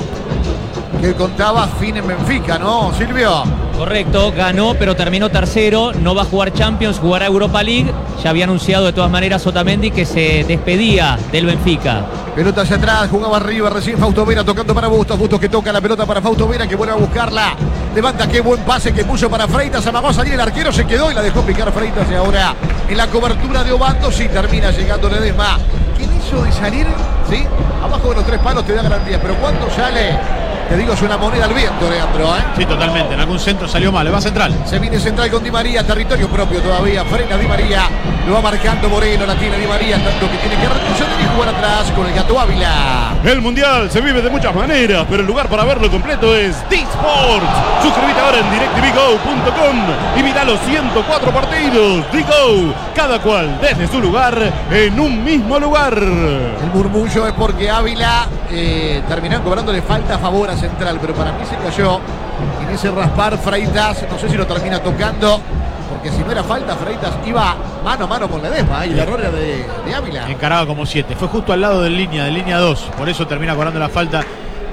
Que contaba fin en Benfica, ¿no, Silvio? Correcto, ganó pero terminó tercero, no va a jugar Champions, jugará Europa League. Ya había anunciado de todas maneras Otamendi que se despedía del Benfica. Pelota hacia atrás, jugaba arriba recién Fausto Vera tocando para Bustos, Bustos que toca la pelota para Fausto Vera, que vuelve a buscarla. Levanta, qué buen pase que puso para Freitas, amagó a salir el arquero, se quedó y la dejó picar Freitas. Y ahora en la cobertura de Obando sí termina llegando Ledesma. ¿Quién hizo de salir? ¿Sí? Abajo de los tres palos te da garantía, pero cuando sale... Te digo, es una moneda al viento, Leandro, ¿eh? Sí, totalmente. En algún centro salió mal. Le va Central. Se viene Central con Di María, territorio propio todavía. Frena Di María. Lo va marcando Moreno, la tiene Di María, tanto que tiene que retroceder y jugar atrás con el Gato Ávila. El Mundial se vive de muchas maneras, pero el lugar para verlo completo es T-Sports. Suscríbete ahora en directv go punto com y mira los ciento cuatro partidos. D-Go, cada cual desde su lugar, en un mismo lugar. El murmullo es porque Ávila eh, terminó cobrándole falta a favor a Central, pero para mí se cayó en ese raspar Freitas, no sé si lo termina tocando, porque si no era falta, Freitas iba mano a mano con Ledesma, ¿eh? Y el error era de, de Ávila. Encaraba como siete, fue justo al lado de línea, de línea dos, por eso termina cobrando la falta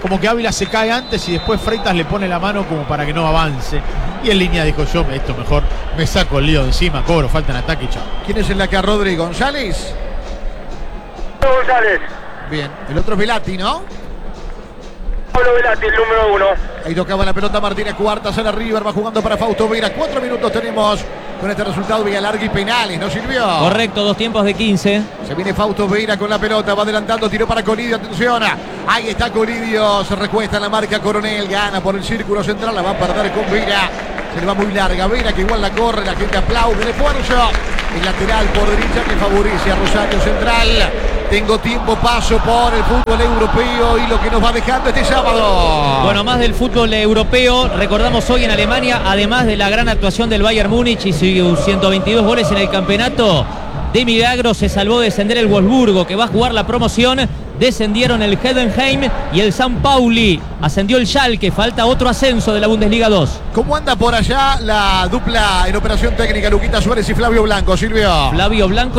como que Ávila se cae antes y después Freitas le pone la mano como para que no avance. Y en línea dijo yo, esto mejor, me saco el lío de encima, cobro, falta en ataque y chao. ¿Quién es el de acá, Rodri? ¿González? González. Bien, el otro es Velati, ¿no? Pablo Velati, el número uno. Ahí tocaba la pelota Martínez Cuarta, sale River, va jugando para Fausto Vera. Cuatro minutos tenemos con este resultado, vía larga y penales, ¿no sirvió? Correcto, dos tiempos de quince. Se viene Fausto Vera con la pelota, va adelantando, tiró para Colidio, atención. Ahí está Colidio, se recuesta en la marca Coronel, gana por el círculo central, la va a perder con Vera. Se le va muy larga, Vera que igual la corre, la gente aplaude el esfuerzo. El lateral por derecha que favorece a Rosario Central. Tengo tiempo, paso por el fútbol europeo y lo que nos va dejando este sábado. Bueno, más del fútbol europeo, recordamos hoy en Alemania, además de la gran actuación del Bayern Múnich y sus ciento veintidós goles en el campeonato, de milagro se salvó de descender el Wolfsburgo, que va a jugar la promoción. Descendieron el Heidenheim y el San Pauli. Ascendió el Schalke, falta otro ascenso de la Bundesliga dos. ¿Cómo anda por allá la dupla en operación técnica, Luquita Suárez y Flavio Blanco, Silvio? Flavio Blanco